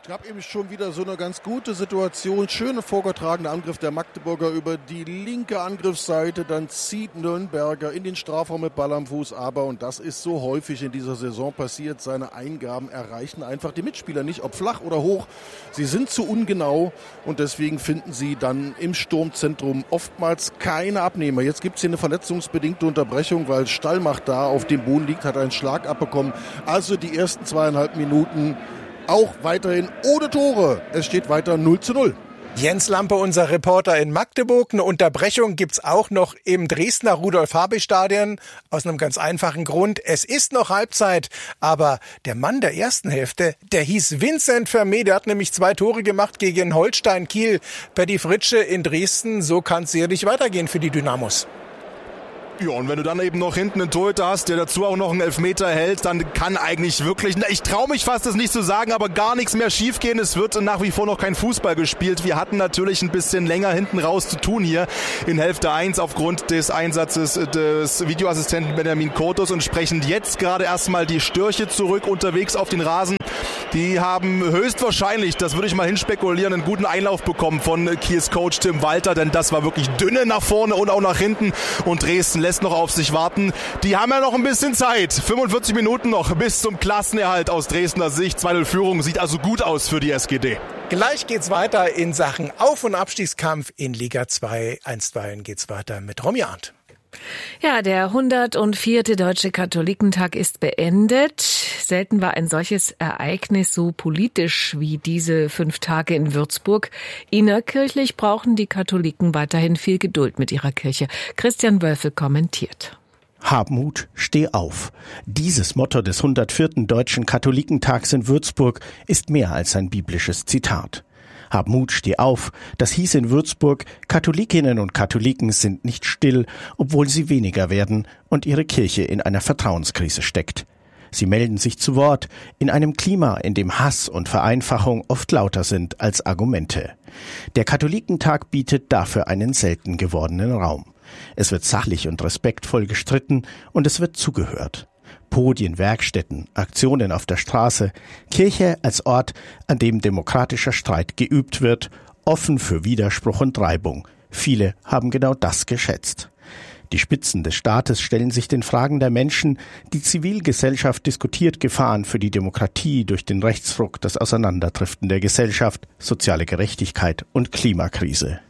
gab eben schon wieder so eine ganz gute Situation. Schöne vorgetragene Angriff der Magdeburger über die linke Angriffsseite. Dann zieht Nürnberger in den Strafraum mit Ball am Fuß. Aber, und das ist so häufig in dieser Saison passiert, seine Eingaben erreichen einfach die Mitspieler nicht, ob flach oder hoch. Sie sind zu ungenau und deswegen finden sie dann im Sturmzentrum oftmals keine Abnehmer. Jetzt gibt es hier eine verletzungsbedingte Unterbrechung, weil Stallmacht da auf dem Boden liegt, hat einen Schlag abbekommen. Also die ersten zweieinhalb Minuten auch weiterhin ohne Tore. Es steht weiter null zu null. Jens Lampe, unser Reporter in Magdeburg. Eine Unterbrechung gibt's auch noch im Dresdner Rudolf-Habich-Stadion. Aus einem ganz einfachen Grund. Es ist noch Halbzeit, aber der Mann der ersten Hälfte, der hieß Vincent Vermey. Der hat nämlich zwei Tore gemacht gegen Holstein Kiel. Paddy Fritsche in Dresden. So kann es sicherlich weitergehen für die Dynamos. Ja, und wenn du dann eben noch hinten einen Torhüter hast, der dazu auch noch einen Elfmeter hält, dann kann eigentlich wirklich, na, ich traue mich fast das nicht zu sagen, aber gar nichts mehr schiefgehen. Es wird nach wie vor noch kein Fußball gespielt. Wir hatten natürlich ein bisschen länger hinten raus zu tun hier in Hälfte eins aufgrund des Einsatzes des Videoassistenten Benjamin Kotos und sprechen jetzt gerade erstmal die Störche zurück unterwegs auf den Rasen. Die haben höchstwahrscheinlich, das würde ich mal hinspekulieren, einen guten Einlauf bekommen von Kiels Coach Tim Walter, denn das war wirklich dünne nach vorne und auch nach hinten und Dresden lässt noch auf sich warten. Die haben ja noch ein bisschen Zeit, fünfundvierzig Minuten noch bis zum Klassenerhalt aus Dresdner Sicht. zwei null Führung sieht also gut aus für die S G D. Gleich geht's weiter in Sachen Auf- und Abstiegskampf in Liga zwei. Einstweilen geht's weiter mit Romy Arndt. Ja, der hundertvierte Deutsche Katholikentag ist beendet. Selten war ein solches Ereignis so politisch wie diese fünf Tage in Würzburg. Innerkirchlich brauchen die Katholiken weiterhin viel Geduld mit ihrer Kirche. Christian Wölfel kommentiert. Hab Mut, steh auf. Dieses Motto des hundertvierten Deutschen Katholikentags in Würzburg ist mehr als ein biblisches Zitat. Hab Mut, steh auf. Das hieß in Würzburg, Katholikinnen und Katholiken sind nicht still, obwohl sie weniger werden und ihre Kirche in einer Vertrauenskrise steckt. Sie melden sich zu Wort in einem Klima, in dem Hass und Vereinfachung oft lauter sind als Argumente. Der Katholikentag bietet dafür einen selten gewordenen Raum. Es wird sachlich und respektvoll gestritten und es wird zugehört. Podien, Werkstätten, Aktionen auf der Straße, Kirche als Ort, an dem demokratischer Streit geübt wird, offen für Widerspruch und Reibung. Viele haben genau das geschätzt. Die Spitzen des Staates stellen sich den Fragen der Menschen, die Zivilgesellschaft diskutiert Gefahren für die Demokratie durch den Rechtsruck, das Auseinanderdriften der Gesellschaft, soziale Gerechtigkeit und Klimakrise.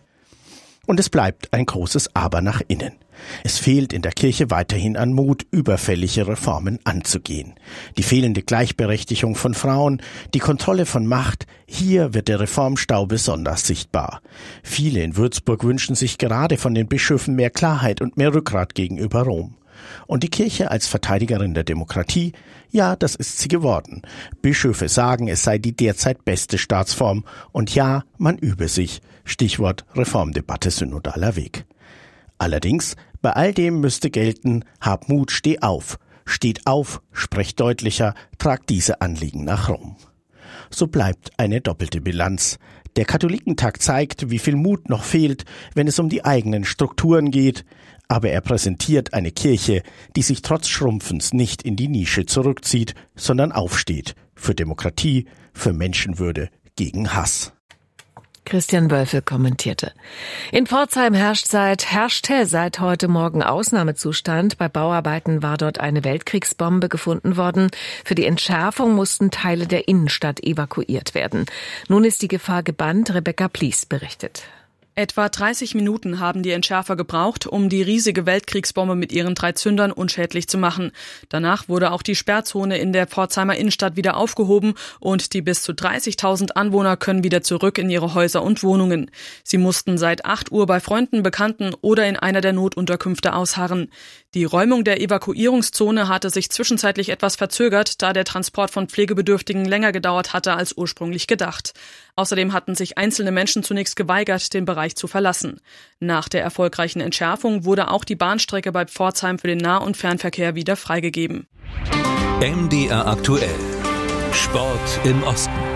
Und es bleibt ein großes Aber nach innen. Es fehlt in der Kirche weiterhin an Mut, überfällige Reformen anzugehen. Die fehlende Gleichberechtigung von Frauen, die Kontrolle von Macht, hier wird der Reformstau besonders sichtbar. Viele in Würzburg wünschen sich gerade von den Bischöfen mehr Klarheit und mehr Rückgrat gegenüber Rom. Und die Kirche als Verteidigerin der Demokratie, ja, das ist sie geworden. Bischöfe sagen, es sei die derzeit beste Staatsform und ja, man übe sich. Stichwort Reformdebatte, synodaler Weg. Allerdings, bei all dem müsste gelten, hab Mut, steh auf. Steht auf, sprecht deutlicher, tragt diese Anliegen nach Rom. So bleibt eine doppelte Bilanz. Der Katholikentag zeigt, wie viel Mut noch fehlt, wenn es um die eigenen Strukturen geht, aber er präsentiert eine Kirche, die sich trotz Schrumpfens nicht in die Nische zurückzieht, sondern aufsteht für Demokratie, für Menschenwürde, gegen Hass. Christian Wölfel kommentierte. In Pforzheim herrscht seit, herrschte seit heute Morgen Ausnahmezustand. Bei Bauarbeiten war dort eine Weltkriegsbombe gefunden worden. Für die Entschärfung mussten Teile der Innenstadt evakuiert werden. Nun ist die Gefahr gebannt. Rebecca Plies berichtet. Etwa dreißig Minuten haben die Entschärfer gebraucht, um die riesige Weltkriegsbombe mit ihren drei Zündern unschädlich zu machen. Danach wurde auch die Sperrzone in der Pforzheimer Innenstadt wieder aufgehoben und die bis zu dreißigtausend Anwohner können wieder zurück in ihre Häuser und Wohnungen. Sie mussten seit acht Uhr bei Freunden, Bekannten oder in einer der Notunterkünfte ausharren. Die Räumung der Evakuierungszone hatte sich zwischenzeitlich etwas verzögert, da der Transport von Pflegebedürftigen länger gedauert hatte als ursprünglich gedacht. Außerdem hatten sich einzelne Menschen zunächst geweigert, den Bereich zu verlassen. Nach der erfolgreichen Entschärfung wurde auch die Bahnstrecke bei Pforzheim für den Nah- und Fernverkehr wieder freigegeben. M D R aktuell. Sport im Osten.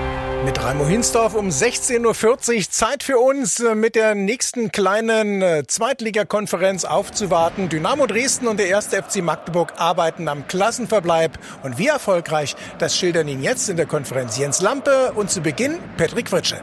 Mit Raimo Hinsdorf um sechzehn Uhr vierzig. Zeit für uns, mit der nächsten kleinen Zweitligakonferenz aufzuwarten. Dynamo Dresden und der erste F C Magdeburg arbeiten am Klassenverbleib. Und wie erfolgreich, das schildern Ihnen jetzt in der Konferenz Jens Lampe und zu Beginn Patrick Fritsche.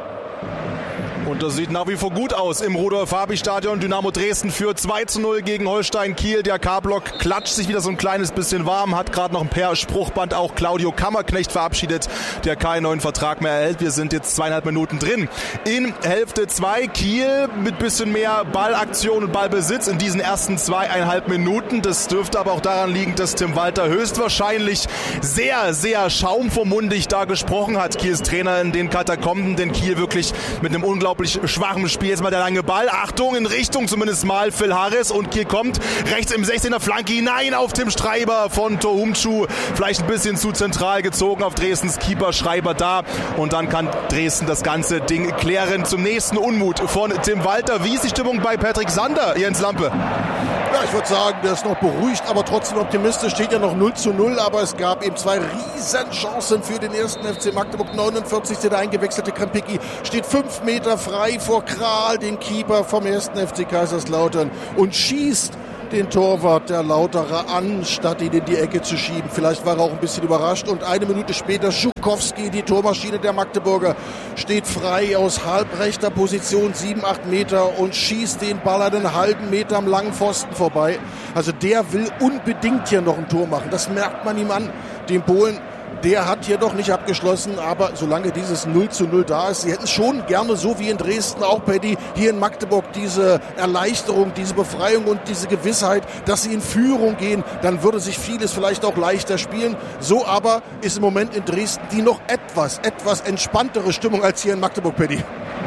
Und das sieht nach wie vor gut aus im Rudolf-Habich-Stadion. Dynamo Dresden führt zwei zu null gegen Holstein Kiel. Der K-Block klatscht sich wieder so ein kleines bisschen warm, hat gerade noch ein per Spruchband auch Claudio Kammerknecht verabschiedet, der keinen neuen Vertrag mehr erhält. Wir sind jetzt zweieinhalb Minuten drin. In Hälfte zwei Kiel mit bisschen mehr Ballaktion und Ballbesitz in diesen ersten zweieinhalb Minuten. Das dürfte aber auch daran liegen, dass Tim Walter höchstwahrscheinlich sehr, sehr schaumvormundig da gesprochen hat. Kiels Trainer in den Katakomben, denn Kiel wirklich mit einem unglaublichen schwachem Spiel. Jetzt mal der lange Ball. Achtung, in Richtung zumindest mal Phil Harris. Und Kiel kommt rechts im sechzehner Flanke hinein auf Tim Schreiber von Tohumchu. Vielleicht ein bisschen zu zentral gezogen auf Dresdens Keeper. Schreiber da. Und dann kann Dresden das ganze Ding klären. Zum nächsten Unmut von Tim Walter. Wie ist die Stimmung bei Patrick Sander, Jens Lampe? Ja, ich würde sagen, der ist noch beruhigt, aber trotzdem optimistisch. Steht ja noch null zu null, aber es gab eben zwei Riesenchancen für den ersten F C Magdeburg. neunundvierzigste Der eingewechselte Krempicki steht fünf Meter frei vor Kral, den Keeper vom ersten F C Kaiserslautern, und schießt den Torwart der Lauterer an, statt ihn in die Ecke zu schieben. Vielleicht war er auch ein bisschen überrascht. Und eine Minute später Schukowski, die Tormaschine der Magdeburger, steht frei aus halbrechter Position, sieben, acht Meter, und schießt den Ball einen halben Meter am langen Pfosten vorbei. Also der will unbedingt hier noch ein Tor machen. Das merkt man ihm an, dem Polen. Der hat hier doch nicht abgeschlossen, aber solange dieses null zu null da ist, sie hätten schon gerne, so wie in Dresden, auch Paddy, hier in Magdeburg diese Erleichterung, diese Befreiung und diese Gewissheit, dass sie in Führung gehen, dann würde sich vieles vielleicht auch leichter spielen. So aber ist im Moment in Dresden die noch etwas, etwas entspanntere Stimmung als hier in Magdeburg, Paddy.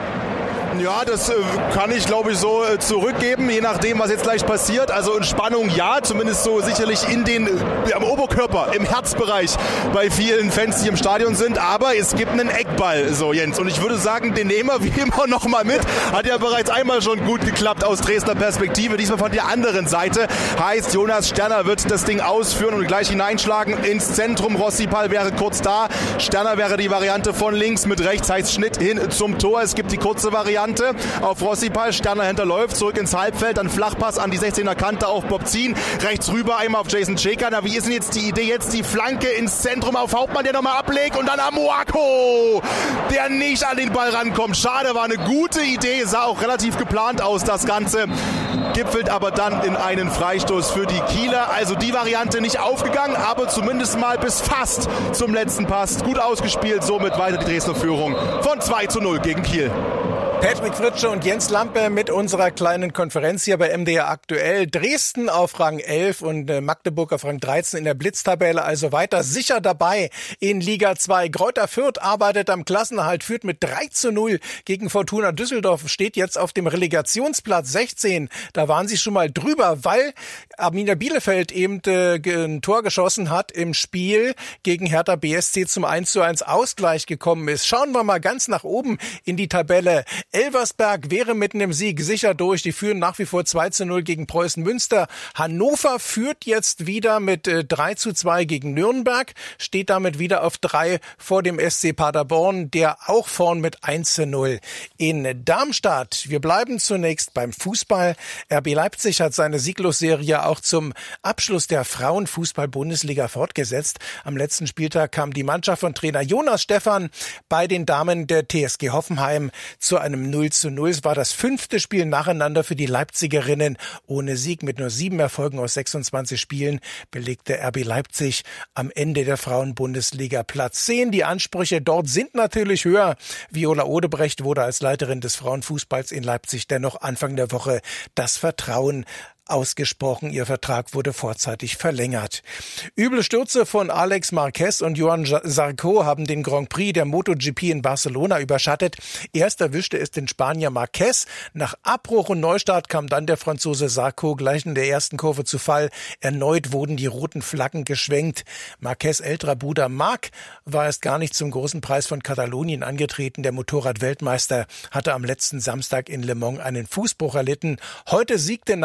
Ja, das äh, kann ich, glaube ich, so äh, zurückgeben, je nachdem, was jetzt gleich passiert. Also Entspannung, ja, zumindest so sicherlich in den, äh, am Oberkörper, im Herzbereich bei vielen Fans, die im Stadion sind. Aber es gibt einen Eckball, so Jens. Und ich würde sagen, den nehmen wir wie immer noch mal mit. Hat ja bereits einmal schon gut geklappt aus Dresdner Perspektive. Diesmal von der anderen Seite. Heißt, Jonas Sterner wird das Ding ausführen und gleich hineinschlagen ins Zentrum. Rossipal wäre kurz da. Sterner wäre die Variante von links mit rechts. Heißt Schnitt hin zum Tor. Es gibt die kurze Variante auf Rossipal. Sterner hinterläuft, zurück ins Halbfeld, dann Flachpass an die sechzehner Kante auf Bob Zien, rechts rüber einmal auf Jason Cekan. Na, wie ist denn jetzt die Idee? Jetzt die Flanke ins Zentrum auf Hauptmann, der nochmal ablegt, und dann Amoako, der nicht an den Ball rankommt. Schade, war eine gute Idee, sah auch relativ geplant aus, das Ganze. Gipfelt aber dann in einen Freistoß für die Kieler. Also die Variante nicht aufgegangen, aber zumindest mal bis fast zum letzten Pass gut ausgespielt. Somit weiter die Dresdner Führung von zwei zu null gegen Kiel. Patrick Fritsche und Jens Lampe mit unserer kleinen Konferenz hier bei M D R aktuell. Dresden auf Rang elf und Magdeburg auf Rang dreizehn in der Blitztabelle, also weiter sicher dabei in Liga zwei. Greuther Fürth arbeitet am Klassenerhalt, führt mit drei zu null gegen Fortuna Düsseldorf, steht jetzt auf dem Relegationsplatz sechzehn. Da waren sie schon mal drüber, weil Arminia Bielefeld eben äh, ein Tor geschossen hat im Spiel gegen Hertha B S C zum eins zu eins Ausgleich gekommen ist. Schauen wir mal ganz nach oben in die Tabelle. Elversberg wäre mit einem Sieg sicher durch. Die führen nach wie vor zwei zu null gegen Preußen Münster. Hannover führt jetzt wieder mit drei zu zwei gegen Nürnberg, steht damit wieder auf drei vor dem S C Paderborn, der auch vorn mit eins zu null. In Darmstadt, wir bleiben zunächst beim Fußball. R B Leipzig hat seine Sieglosserie auch zum Abschluss der Frauenfußball-Bundesliga fortgesetzt. Am letzten Spieltag kam die Mannschaft von Trainer Jonas Stephan bei den Damen der T S G Hoffenheim zu einem null zu null. Es war das fünfte Spiel nacheinander für die Leipzigerinnen ohne Sieg. Mit nur sieben Erfolgen aus sechsundzwanzig Spielen belegte R B Leipzig am Ende der Frauenbundesliga Platz zehn. Die Ansprüche dort sind natürlich höher. Viola Odebrecht wurde als Leiterin des Frauenfußballs in Leipzig dennoch Anfang der Woche das Vertrauen ausgesprochen. Ihr Vertrag wurde vorzeitig verlängert. Üble Stürze von Alex Marquez und Johan Zarco haben den Grand Prix der MotoGP in Barcelona überschattet. Erst erwischte es den Spanier Marquez. Nach Abbruch und Neustart kam dann der Franzose Zarco gleich in der ersten Kurve zu Fall. Erneut wurden die roten Flaggen geschwenkt. Marquez' älterer Bruder Marc war erst gar nicht zum großen Preis von Katalonien angetreten. Der Motorrad-Weltmeister hatte am letzten Samstag in Le Mans einen Fußbruch erlitten. Heute siegte nach dem dann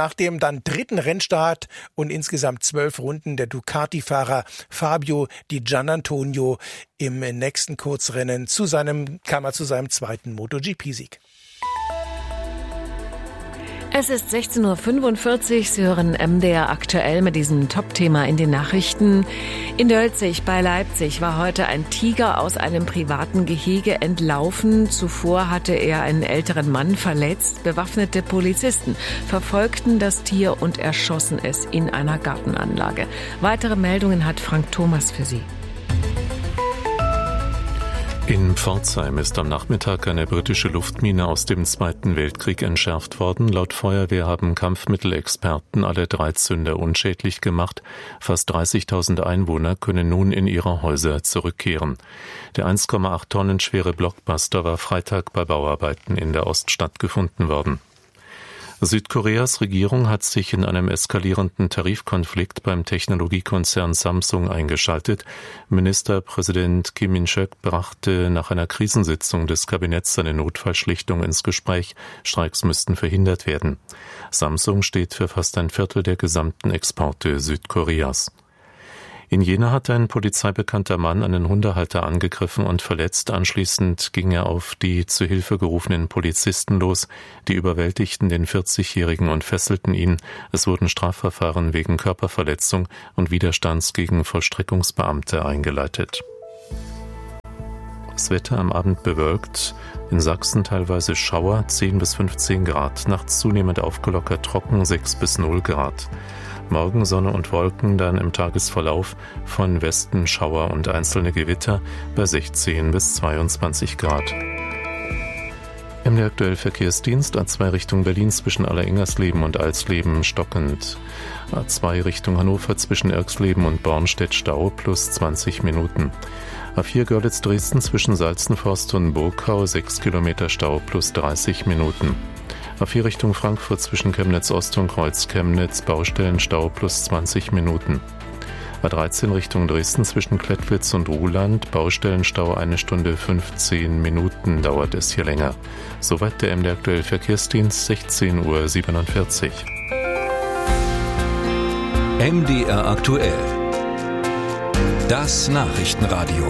dann dritten Rennstart und insgesamt zwölf Runden der Ducati-Fahrer Fabio Di Giannantonio im nächsten Kurzrennen zu seinem, kam er zu seinem zweiten MotoGP-Sieg. Es ist sechzehn Uhr fünfundvierzig. Sie hören M D R aktuell mit diesem Top-Thema in den Nachrichten. In Dölzig bei Leipzig war heute ein Tiger aus einem privaten Gehege entlaufen. Zuvor hatte er einen älteren Mann verletzt. Bewaffnete Polizisten verfolgten das Tier und erschossen es in einer Gartenanlage. Weitere Meldungen hat Frank Thomas für Sie. In Pforzheim ist am Nachmittag eine britische Luftmine aus dem Zweiten Weltkrieg entschärft worden. Laut Feuerwehr haben Kampfmittelexperten alle drei Zünder unschädlich gemacht. Fast dreißigtausend Einwohner können nun in ihre Häuser zurückkehren. Der eins Komma acht Tonnen schwere Blockbuster war Freitag bei Bauarbeiten in der Oststadt gefunden worden. Südkoreas Regierung hat sich in einem eskalierenden Tarifkonflikt beim Technologiekonzern Samsung eingeschaltet. Ministerpräsident Kim In-suk brachte nach einer Krisensitzung des Kabinetts seine Notfallschlichtung ins Gespräch. Streiks müssten verhindert werden. Samsung steht für fast ein Viertel der gesamten Exporte Südkoreas. In Jena hat ein polizeibekannter Mann einen Hundehalter angegriffen und verletzt. Anschließend ging er auf die zu Hilfe gerufenen Polizisten los. Die überwältigten den vierzigjährigen und fesselten ihn. Es wurden Strafverfahren wegen Körperverletzung und Widerstands gegen Vollstreckungsbeamte eingeleitet. Das Wetter am Abend bewölkt, in Sachsen teilweise Schauer, zehn bis fünfzehn Grad, nachts zunehmend aufgelockert trocken, sechs bis null Grad. Morgen Sonne und Wolken, dann im Tagesverlauf von Westen Schauer und einzelne Gewitter bei sechzehn bis zweiundzwanzig Grad. Im aktuellen Verkehrsdienst A zwei Richtung Berlin zwischen Allerengersleben und Alsleben stockend. A zwei Richtung Hannover zwischen Erxleben und Bornstedt Stau plus zwanzig Minuten. A vier Görlitz-Dresden zwischen Salzenforst und Burgau sechs Kilometer Stau plus dreißig Minuten. A vier Richtung Frankfurt zwischen Chemnitz-Ost und Kreuz-Chemnitz, Baustellenstau plus zwanzig Minuten. A dreizehn Richtung Dresden zwischen Klettwitz und Ruhland, Baustellenstau eine Stunde fünfzehn Minuten dauert es hier länger. Soweit der M D R aktuell Verkehrsdienst, sechzehn Uhr siebenundvierzig. M D R aktuell. Das Nachrichtenradio.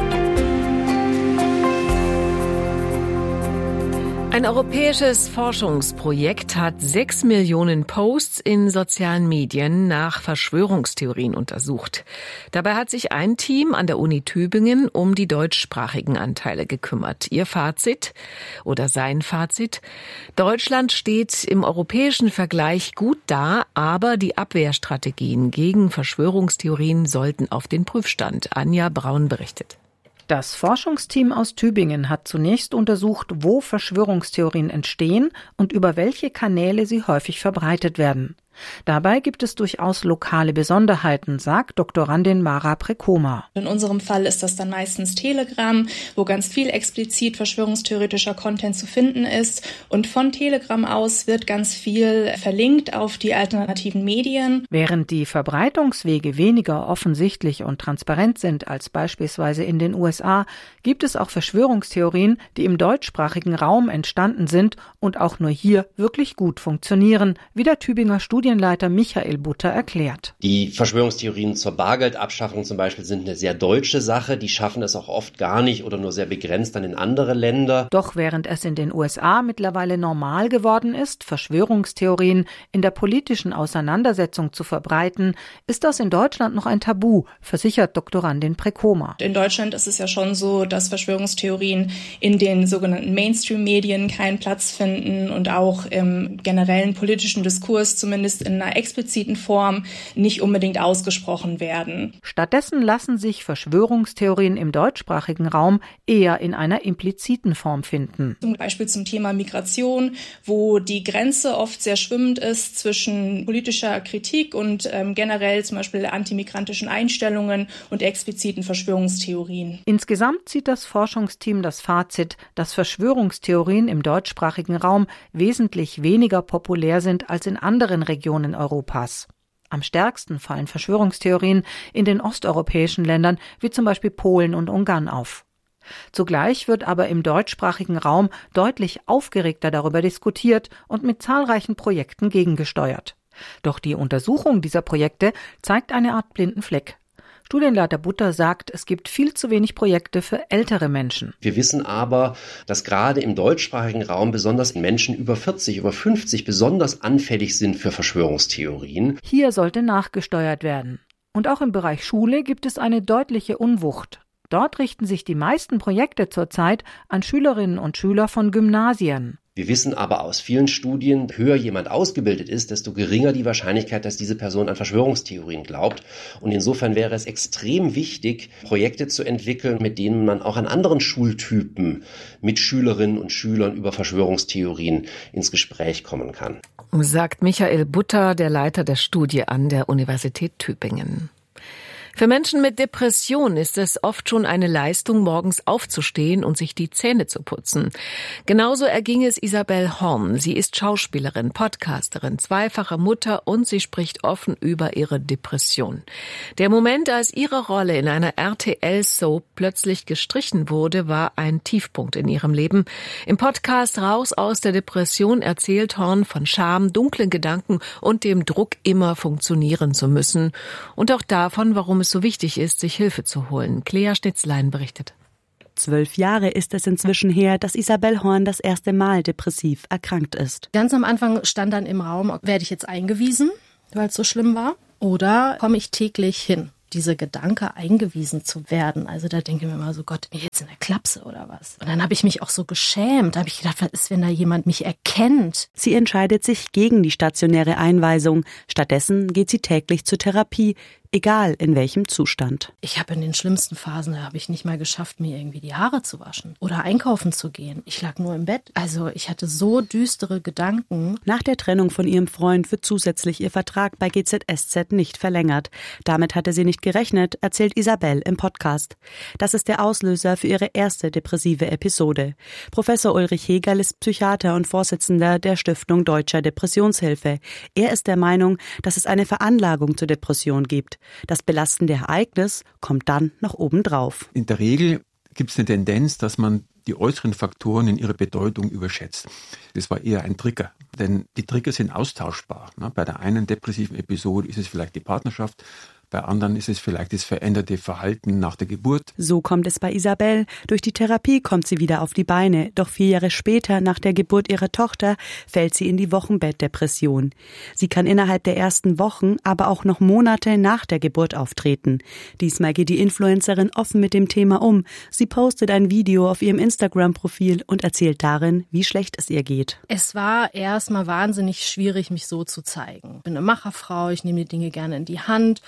Ein europäisches Forschungsprojekt hat sechs Millionen Posts in sozialen Medien nach Verschwörungstheorien untersucht. Dabei hat sich ein Team an der Uni Tübingen um die deutschsprachigen Anteile gekümmert. Ihr Fazit oder sein Fazit: Deutschland steht im europäischen Vergleich gut da, aber die Abwehrstrategien gegen Verschwörungstheorien sollten auf den Prüfstand. Anja Braun berichtet. Das Forschungsteam aus Tübingen hat zunächst untersucht, wo Verschwörungstheorien entstehen und über welche Kanäle sie häufig verbreitet werden. Dabei gibt es durchaus lokale Besonderheiten, sagt Doktorandin Mara Prekoma. In unserem Fall ist das dann meistens Telegram, wo ganz viel explizit verschwörungstheoretischer Content zu finden ist. Und von Telegram aus wird ganz viel verlinkt auf die alternativen Medien. Während die Verbreitungswege weniger offensichtlich und transparent sind als beispielsweise in den U S A, gibt es auch Verschwörungstheorien, die im deutschsprachigen Raum entstanden sind und auch nur hier wirklich gut funktionieren, wie der Tübinger Studien Studienleiter Michael Butter erklärt. Die Verschwörungstheorien zur Bargeldabschaffung zum Beispiel sind eine sehr deutsche Sache. Die schaffen es auch oft gar nicht oder nur sehr begrenzt dann in andere Länder. Doch während es in den U S A mittlerweile normal geworden ist, Verschwörungstheorien in der politischen Auseinandersetzung zu verbreiten, ist das in Deutschland noch ein Tabu, versichert Doktorandin Prekoma. In Deutschland ist es ja schon so, dass Verschwörungstheorien in den sogenannten Mainstream-Medien keinen Platz finden und auch im generellen politischen Diskurs zumindest in einer expliziten Form nicht unbedingt ausgesprochen werden. Stattdessen lassen sich Verschwörungstheorien im deutschsprachigen Raum eher in einer impliziten Form finden. Zum Beispiel zum Thema Migration, wo die Grenze oft sehr schwimmend ist zwischen politischer Kritik und ähm, generell zum Beispiel antimigrantischen Einstellungen und expliziten Verschwörungstheorien. Insgesamt zieht das Forschungsteam das Fazit, dass Verschwörungstheorien im deutschsprachigen Raum wesentlich weniger populär sind als in anderen Regionen Europas. Am stärksten fallen Verschwörungstheorien in den osteuropäischen Ländern wie zum Beispiel Polen und Ungarn auf. Zugleich wird aber im deutschsprachigen Raum deutlich aufgeregter darüber diskutiert und mit zahlreichen Projekten gegengesteuert. Doch die Untersuchung dieser Projekte zeigt eine Art blinden Fleck. Studienleiter Butter sagt, es gibt viel zu wenig Projekte für ältere Menschen. Wir wissen aber, dass gerade im deutschsprachigen Raum besonders Menschen über vierzig, über fünfzig besonders anfällig sind für Verschwörungstheorien. Hier sollte nachgesteuert werden. Und auch im Bereich Schule gibt es eine deutliche Unwucht. Dort richten sich die meisten Projekte zurzeit an Schülerinnen und Schüler von Gymnasien. Wir wissen aber aus vielen Studien, höher jemand ausgebildet ist, desto geringer die Wahrscheinlichkeit, dass diese Person an Verschwörungstheorien glaubt. Und insofern wäre es extrem wichtig, Projekte zu entwickeln, mit denen man auch an anderen Schultypen mit Schülerinnen und Schülern über Verschwörungstheorien ins Gespräch kommen kann. Sagt Michael Butter, der Leiter der Studie an der Universität Tübingen. Für Menschen mit Depression ist es oft schon eine Leistung, morgens aufzustehen und sich die Zähne zu putzen. Genauso erging es Isabel Horn. Sie ist Schauspielerin, Podcasterin, zweifache Mutter und sie spricht offen über ihre Depression. Der Moment, als ihre Rolle in einer R T L-Soap plötzlich gestrichen wurde, war ein Tiefpunkt in ihrem Leben. Im Podcast Raus aus der Depression erzählt Horn von Scham, dunklen Gedanken und dem Druck, immer funktionieren zu müssen. Und auch davon, warum es so wichtig ist, sich Hilfe zu holen. Clea Schnitzlein berichtet. Zwölf Jahre ist es inzwischen her, dass Isabel Horn das erste Mal depressiv erkrankt ist. Ganz am Anfang stand dann im Raum, werde ich jetzt eingewiesen, weil es so schlimm war, oder komme ich täglich hin? Diese Gedanke, eingewiesen zu werden. Also da denke ich mir immer so, Gott, bin ich jetzt in der Klapse oder was? Und dann habe ich mich auch so geschämt. Da habe ich gedacht, was ist, wenn da jemand mich erkennt? Sie entscheidet sich gegen die stationäre Einweisung. Stattdessen geht sie täglich zur Therapie, egal in welchem Zustand. Ich habe in den schlimmsten Phasen, da habe ich nicht mal geschafft, mir irgendwie die Haare zu waschen oder einkaufen zu gehen. Ich lag nur im Bett. Also ich hatte so düstere Gedanken. Nach der Trennung von ihrem Freund wird zusätzlich ihr Vertrag bei G Z S Z nicht verlängert. Damit hatte sie nicht gerechnet, erzählt Isabel im Podcast. Das ist der Auslöser für ihre erste depressive Episode. Professor Ulrich Hegerl ist Psychiater und Vorsitzender der Stiftung Deutscher Depressionshilfe. Er ist der Meinung, dass es eine Veranlagung zur Depression gibt. Das belastende Ereignis kommt dann noch obendrauf. In der Regel gibt es eine Tendenz, dass man die äußeren Faktoren in ihrer Bedeutung überschätzt. Das war eher ein Trigger, denn die Trigger sind austauschbar. Bei der einen depressiven Episode ist es vielleicht die Partnerschaft, bei anderen ist es vielleicht das veränderte Verhalten nach der Geburt. So kommt es bei Isabel. Durch die Therapie kommt sie wieder auf die Beine. Doch vier Jahre später, nach der Geburt ihrer Tochter, fällt sie in die Wochenbettdepression. Sie kann innerhalb der ersten Wochen, aber auch noch Monate nach der Geburt auftreten. Diesmal geht die Influencerin offen mit dem Thema um. Sie postet ein Video auf ihrem Instagram-Profil und erzählt darin, wie schlecht es ihr geht. Es war erstmal wahnsinnig schwierig, mich so zu zeigen. Ich bin eine Macherfrau, ich nehme die Dinge gerne in die Hand.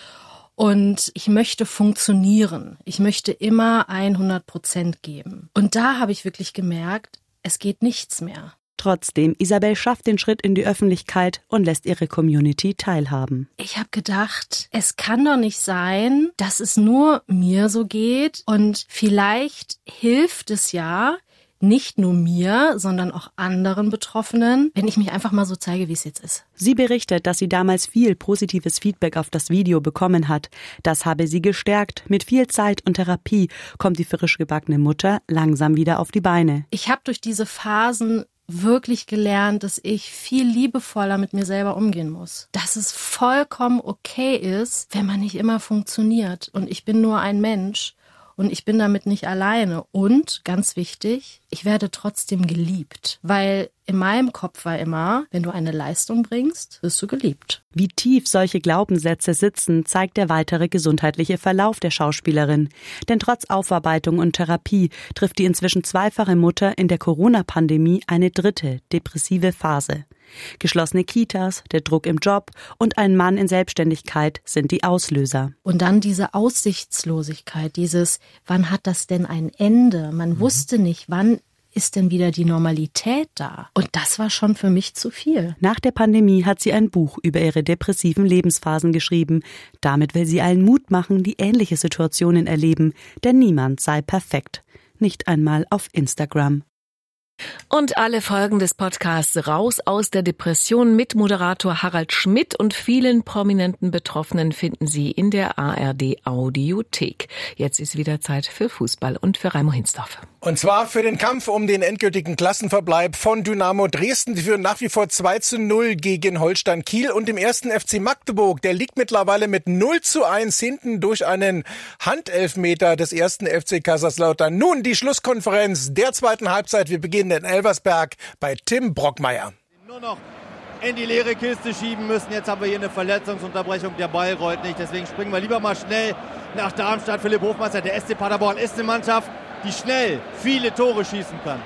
Und ich möchte funktionieren. Ich möchte immer hundert Prozent geben. Und da habe ich wirklich gemerkt, es geht nichts mehr. Trotzdem, Isabel schafft den Schritt in die Öffentlichkeit und lässt ihre Community teilhaben. Ich habe gedacht, es kann doch nicht sein, dass es nur mir so geht. Und vielleicht hilft es ja, nicht nur mir, sondern auch anderen Betroffenen, wenn ich mich einfach mal so zeige, wie es jetzt ist. Sie berichtet, dass sie damals viel positives Feedback auf das Video bekommen hat. Das habe sie gestärkt. Mit viel Zeit und Therapie kommt die frisch gebackene Mutter langsam wieder auf die Beine. Ich habe durch diese Phasen wirklich gelernt, dass ich viel liebevoller mit mir selber umgehen muss. Dass es vollkommen okay ist, wenn man nicht immer funktioniert. Und ich bin nur ein Mensch. Und ich bin damit nicht alleine. Und, ganz wichtig, ich werde trotzdem geliebt. Weil in meinem Kopf war immer, wenn du eine Leistung bringst, wirst du geliebt. Wie tief solche Glaubenssätze sitzen, zeigt der weitere gesundheitliche Verlauf der Schauspielerin. Denn trotz Aufarbeitung und Therapie trifft die inzwischen zweifache Mutter in der Corona-Pandemie eine dritte, depressive Phase. Geschlossene Kitas, der Druck im Job und ein Mann in Selbstständigkeit sind die Auslöser. Und dann diese Aussichtslosigkeit, dieses, wann hat das denn ein Ende? Man mhm. wusste nicht, wann ist denn wieder die Normalität da? Und das war schon für mich zu viel. Nach der Pandemie hat sie ein Buch über ihre depressiven Lebensphasen geschrieben. Damit will sie allen Mut machen, die ähnliche Situationen erleben. Denn niemand sei perfekt. Nicht einmal auf Instagram. Und alle Folgen des Podcasts Raus aus der Depression mit Moderator Harald Schmidt und vielen prominenten Betroffenen finden Sie in der A R D Audiothek. Jetzt ist wieder Zeit für Fußball und für Raimo Hinsdorf. Und zwar für den Kampf um den endgültigen Klassenverbleib von Dynamo Dresden. Die führen nach wie vor zwei zu null gegen Holstein Kiel und dem ersten F C Magdeburg. Der liegt mittlerweile mit null zu eins hinten durch einen Handelfmeter des ersten F C Kaiserslautern. Nun die Schlusskonferenz der zweiten Halbzeit. Wir beginnen in Elversberg bei Tim Brockmeier. Nur noch in die leere Kiste schieben müssen. Jetzt haben wir hier eine Verletzungsunterbrechung. Der Ball rollt nicht. Deswegen springen wir lieber mal schnell nach Darmstadt. Philipp Hofmeister, der S C Paderborn ist eine Mannschaft, die schnell viele Tore schießen kann.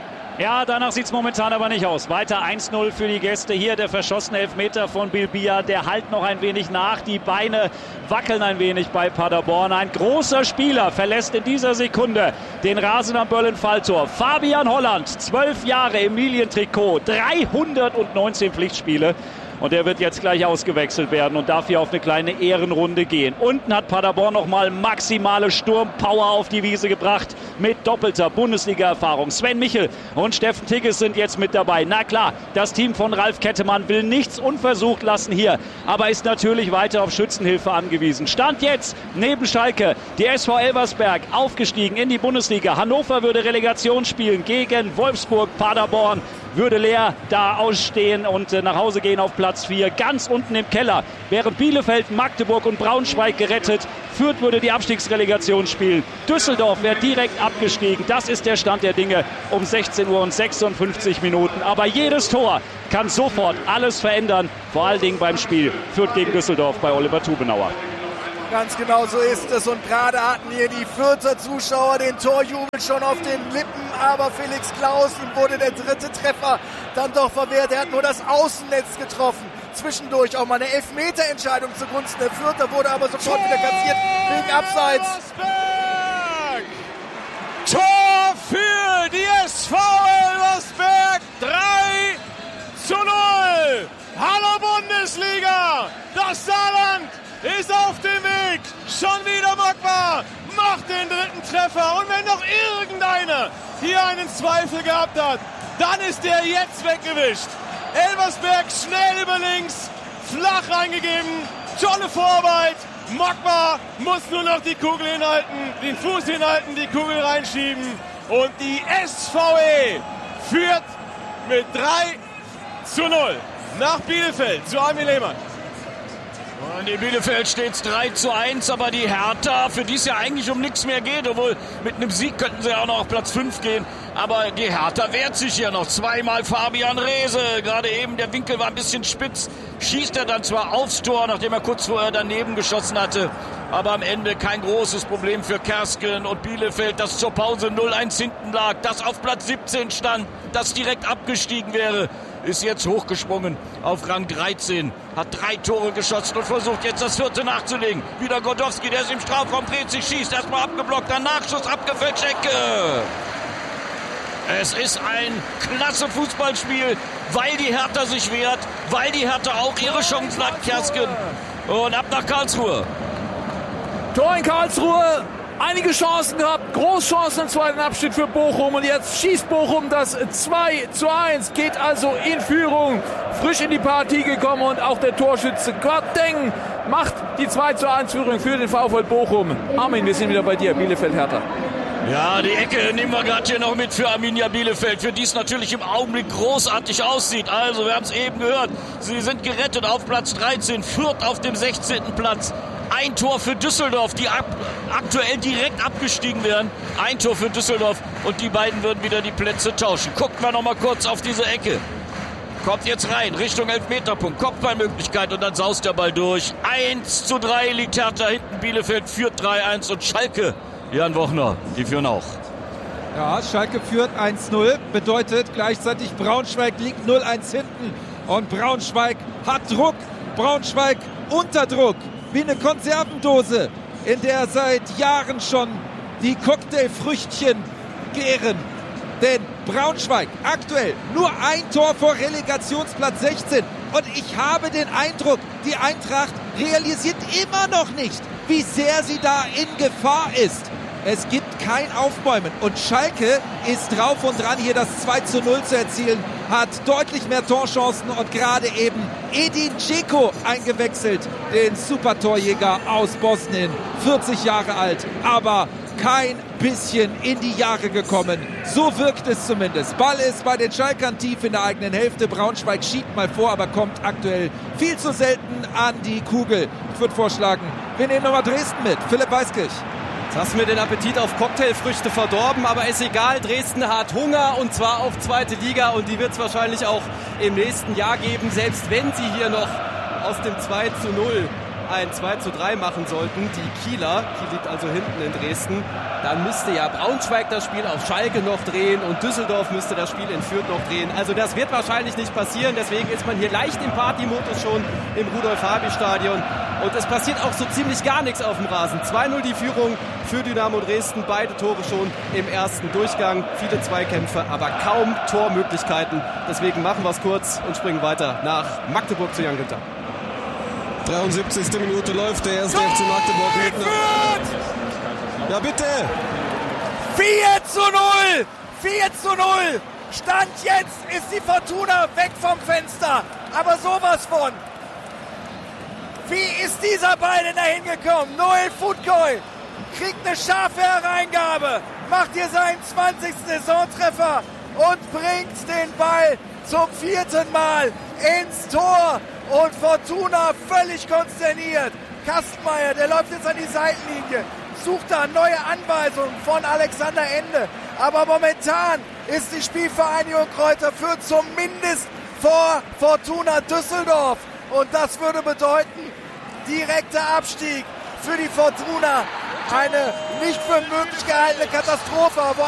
Ja, danach sieht es momentan aber nicht aus. Weiter eins null für die Gäste. Hier der verschossene Elfmeter von Bilbia. Der halt noch ein wenig nach. Die Beine wackeln ein wenig bei Paderborn. Ein großer Spieler verlässt in dieser Sekunde den Rasen am Böllen-Falltor. Fabian Holland, zwölf Jahre Emilien-Trikot, dreihundertneunzehn Pflichtspiele. Und er wird jetzt gleich ausgewechselt werden und darf hier auf eine kleine Ehrenrunde gehen. Unten hat Paderborn nochmal maximale Sturmpower auf die Wiese gebracht mit doppelter Bundesliga-Erfahrung. Sven Michel und Steffen Tigges sind jetzt mit dabei. Na klar, das Team von Ralf Kettemann will nichts unversucht lassen hier, aber ist natürlich weiter auf Schützenhilfe angewiesen. Stand jetzt neben Schalke die S V Elversberg, aufgestiegen in die Bundesliga. Hannover würde Relegation spielen gegen Wolfsburg. Paderborn würde leer da ausstehen und nach Hause gehen auf Platz vier. Ganz unten im Keller wären Bielefeld, Magdeburg und Braunschweig gerettet. Fürth würde die Abstiegsrelegation spielen. Düsseldorf wäre direkt abgestiegen. Das ist der Stand der Dinge um sechzehn Uhr und sechsundfünfzig Minuten. Aber jedes Tor kann sofort alles verändern. Vor allen Dingen beim Spiel Fürth gegen Düsseldorf bei Oliver Tubenauer. Ganz genau so ist es und gerade hatten hier die Fürther Zuschauer den Torjubel schon auf den Lippen, aber Felix Klaus, ihm wurde der dritte Treffer dann doch verwehrt. Er hat nur das Außennetz getroffen. Zwischendurch auch mal eine Elfmeterentscheidung zugunsten der Fürther, wurde aber sofort wieder kassiert wegen Abseits. Tor für die S V Elversberg, drei zu null. Hallo Bundesliga, das Saarland ist auf dem Weg. Schon wieder Magma macht den dritten Treffer. Und wenn noch irgendeiner hier einen Zweifel gehabt hat, dann ist der jetzt weggewischt. Elversberg schnell über links, flach reingegeben. Tolle Vorarbeit. Magma muss nur noch die Kugel hinhalten, den Fuß hinhalten, die Kugel reinschieben. Und die S V E führt mit drei zu null nach Bielefeld zu Armin Lehmann. Und in Bielefeld steht es drei zu eins, aber die Hertha, für die es ja eigentlich um nichts mehr geht, obwohl mit einem Sieg könnten sie auch noch auf Platz fünf gehen, aber die Hertha wehrt sich hier noch. Zweimal Fabian Reese, gerade eben der Winkel war ein bisschen spitz, schießt er dann zwar aufs Tor, nachdem er kurz vorher daneben geschossen hatte, aber am Ende kein großes Problem für Kersken und Bielefeld, das zur Pause null eins hinten lag, das auf Platz siebzehn stand, das direkt abgestiegen wäre, ist jetzt hochgesprungen auf Rang dreizehn, hat drei Tore geschossen und versucht jetzt das vierte nachzulegen. Wieder Godowski, der ist im Strafraum, dreht sich, schießt, erstmal abgeblockt, dann Nachschuss, abgefälscht, Ecke. Es ist ein klasse Fußballspiel, weil die Hertha sich wehrt, weil die Hertha auch ihre Chancen hat, Kersken. Und ab nach Karlsruhe. Tor in Karlsruhe. Einige Chancen gehabt, Großchancen im zweiten Abschnitt für Bochum und jetzt schießt Bochum das zwei zu eins, geht also in Führung, frisch in die Partie gekommen und auch der Torschütze Quateng macht die zwei zu eins Führung für den VfL Bochum. Armin, wir sind wieder bei dir, Bielefeld-Hertha. Ja, die Ecke nehmen wir gerade hier noch mit für Arminia Bielefeld, für die es natürlich im Augenblick großartig aussieht. Also, wir haben es eben gehört, sie sind gerettet auf Platz dreizehn, Fürth auf dem sechzehnten Platz. Ein Tor für Düsseldorf, die ab, aktuell direkt abgestiegen wären. Ein Tor für Düsseldorf und die beiden würden wieder die Plätze tauschen. Gucken wir noch mal kurz auf diese Ecke. Kommt jetzt rein, Richtung Elfmeterpunkt, Kopfballmöglichkeit und dann saust der Ball durch. eins zu drei liegt Hertha hinten, Bielefeld führt drei eins und Schalke, Jan Wochner, die führen auch. Ja, Schalke führt eins null, bedeutet gleichzeitig Braunschweig liegt null eins hinten und Braunschweig hat Druck, Braunschweig unter Druck. Wie eine Konservendose, in der seit Jahren schon die Cocktailfrüchtchen gären. Denn Braunschweig aktuell nur ein Tor vor Relegationsplatz sechzehn. Und ich habe den Eindruck, die Eintracht realisiert immer noch nicht, wie sehr sie da in Gefahr ist. Es gibt kein Aufbäumen. Und Schalke ist drauf und dran, hier das zwei zu null zu erzielen. Hat deutlich mehr Torchancen und gerade eben Edin Dzeko eingewechselt. Den Supertorjäger aus Bosnien. vierzig Jahre alt. Aber kein bisschen in die Jahre gekommen. So wirkt es zumindest. Ball ist bei den Schalkern tief in der eigenen Hälfte. Braunschweig schiebt mal vor, aber kommt aktuell viel zu selten an die Kugel. Ich würde vorschlagen, wir nehmen nochmal Dresden mit. Philipp Weiskirch. Jetzt hast du mir den Appetit auf Cocktailfrüchte verdorben, aber ist egal. Dresden hat Hunger und zwar auf zweite Liga und die wird es wahrscheinlich auch im nächsten Jahr geben, selbst wenn sie hier noch aus dem zwei zu null ein zwei zu drei machen sollten, die Kieler, die liegt also hinten in Dresden, dann müsste ja Braunschweig das Spiel auf Schalke noch drehen und Düsseldorf müsste das Spiel in Fürth noch drehen. Also das wird wahrscheinlich nicht passieren, deswegen ist man hier leicht im Partymodus schon im Rudolf-Harbi-Stadion und es passiert auch so ziemlich gar nichts auf dem Rasen. zwei null die Führung für Dynamo Dresden, beide Tore schon im ersten Durchgang, viele Zweikämpfe, aber kaum Tormöglichkeiten. Deswegen machen wir es kurz und springen weiter nach Magdeburg zu Jan Günther. dreiundsiebzigste Minute läuft der erste F C Magdeburg mit. Ja, bitte! vier zu null! vier zu null! Stand jetzt ist die Fortuna weg vom Fenster. Aber sowas von. Wie ist dieser Ball denn da hingekommen? Noel Futkoy kriegt eine scharfe Hereingabe, macht hier seinen zwanzigsten Saisontreffer und bringt den Ball zum vierten Mal ins Tor. Und Fortuna völlig konsterniert. Kastenmeier, der läuft jetzt an die Seitenlinie, sucht da neue Anweisungen von Alexander Ende. Aber momentan ist die Spielvereinigung Kräuter Fürth zumindest vor Fortuna Düsseldorf. Und das würde bedeuten, direkter Abstieg für die Fortuna. Eine nicht für möglich gehaltene Katastrophe, wo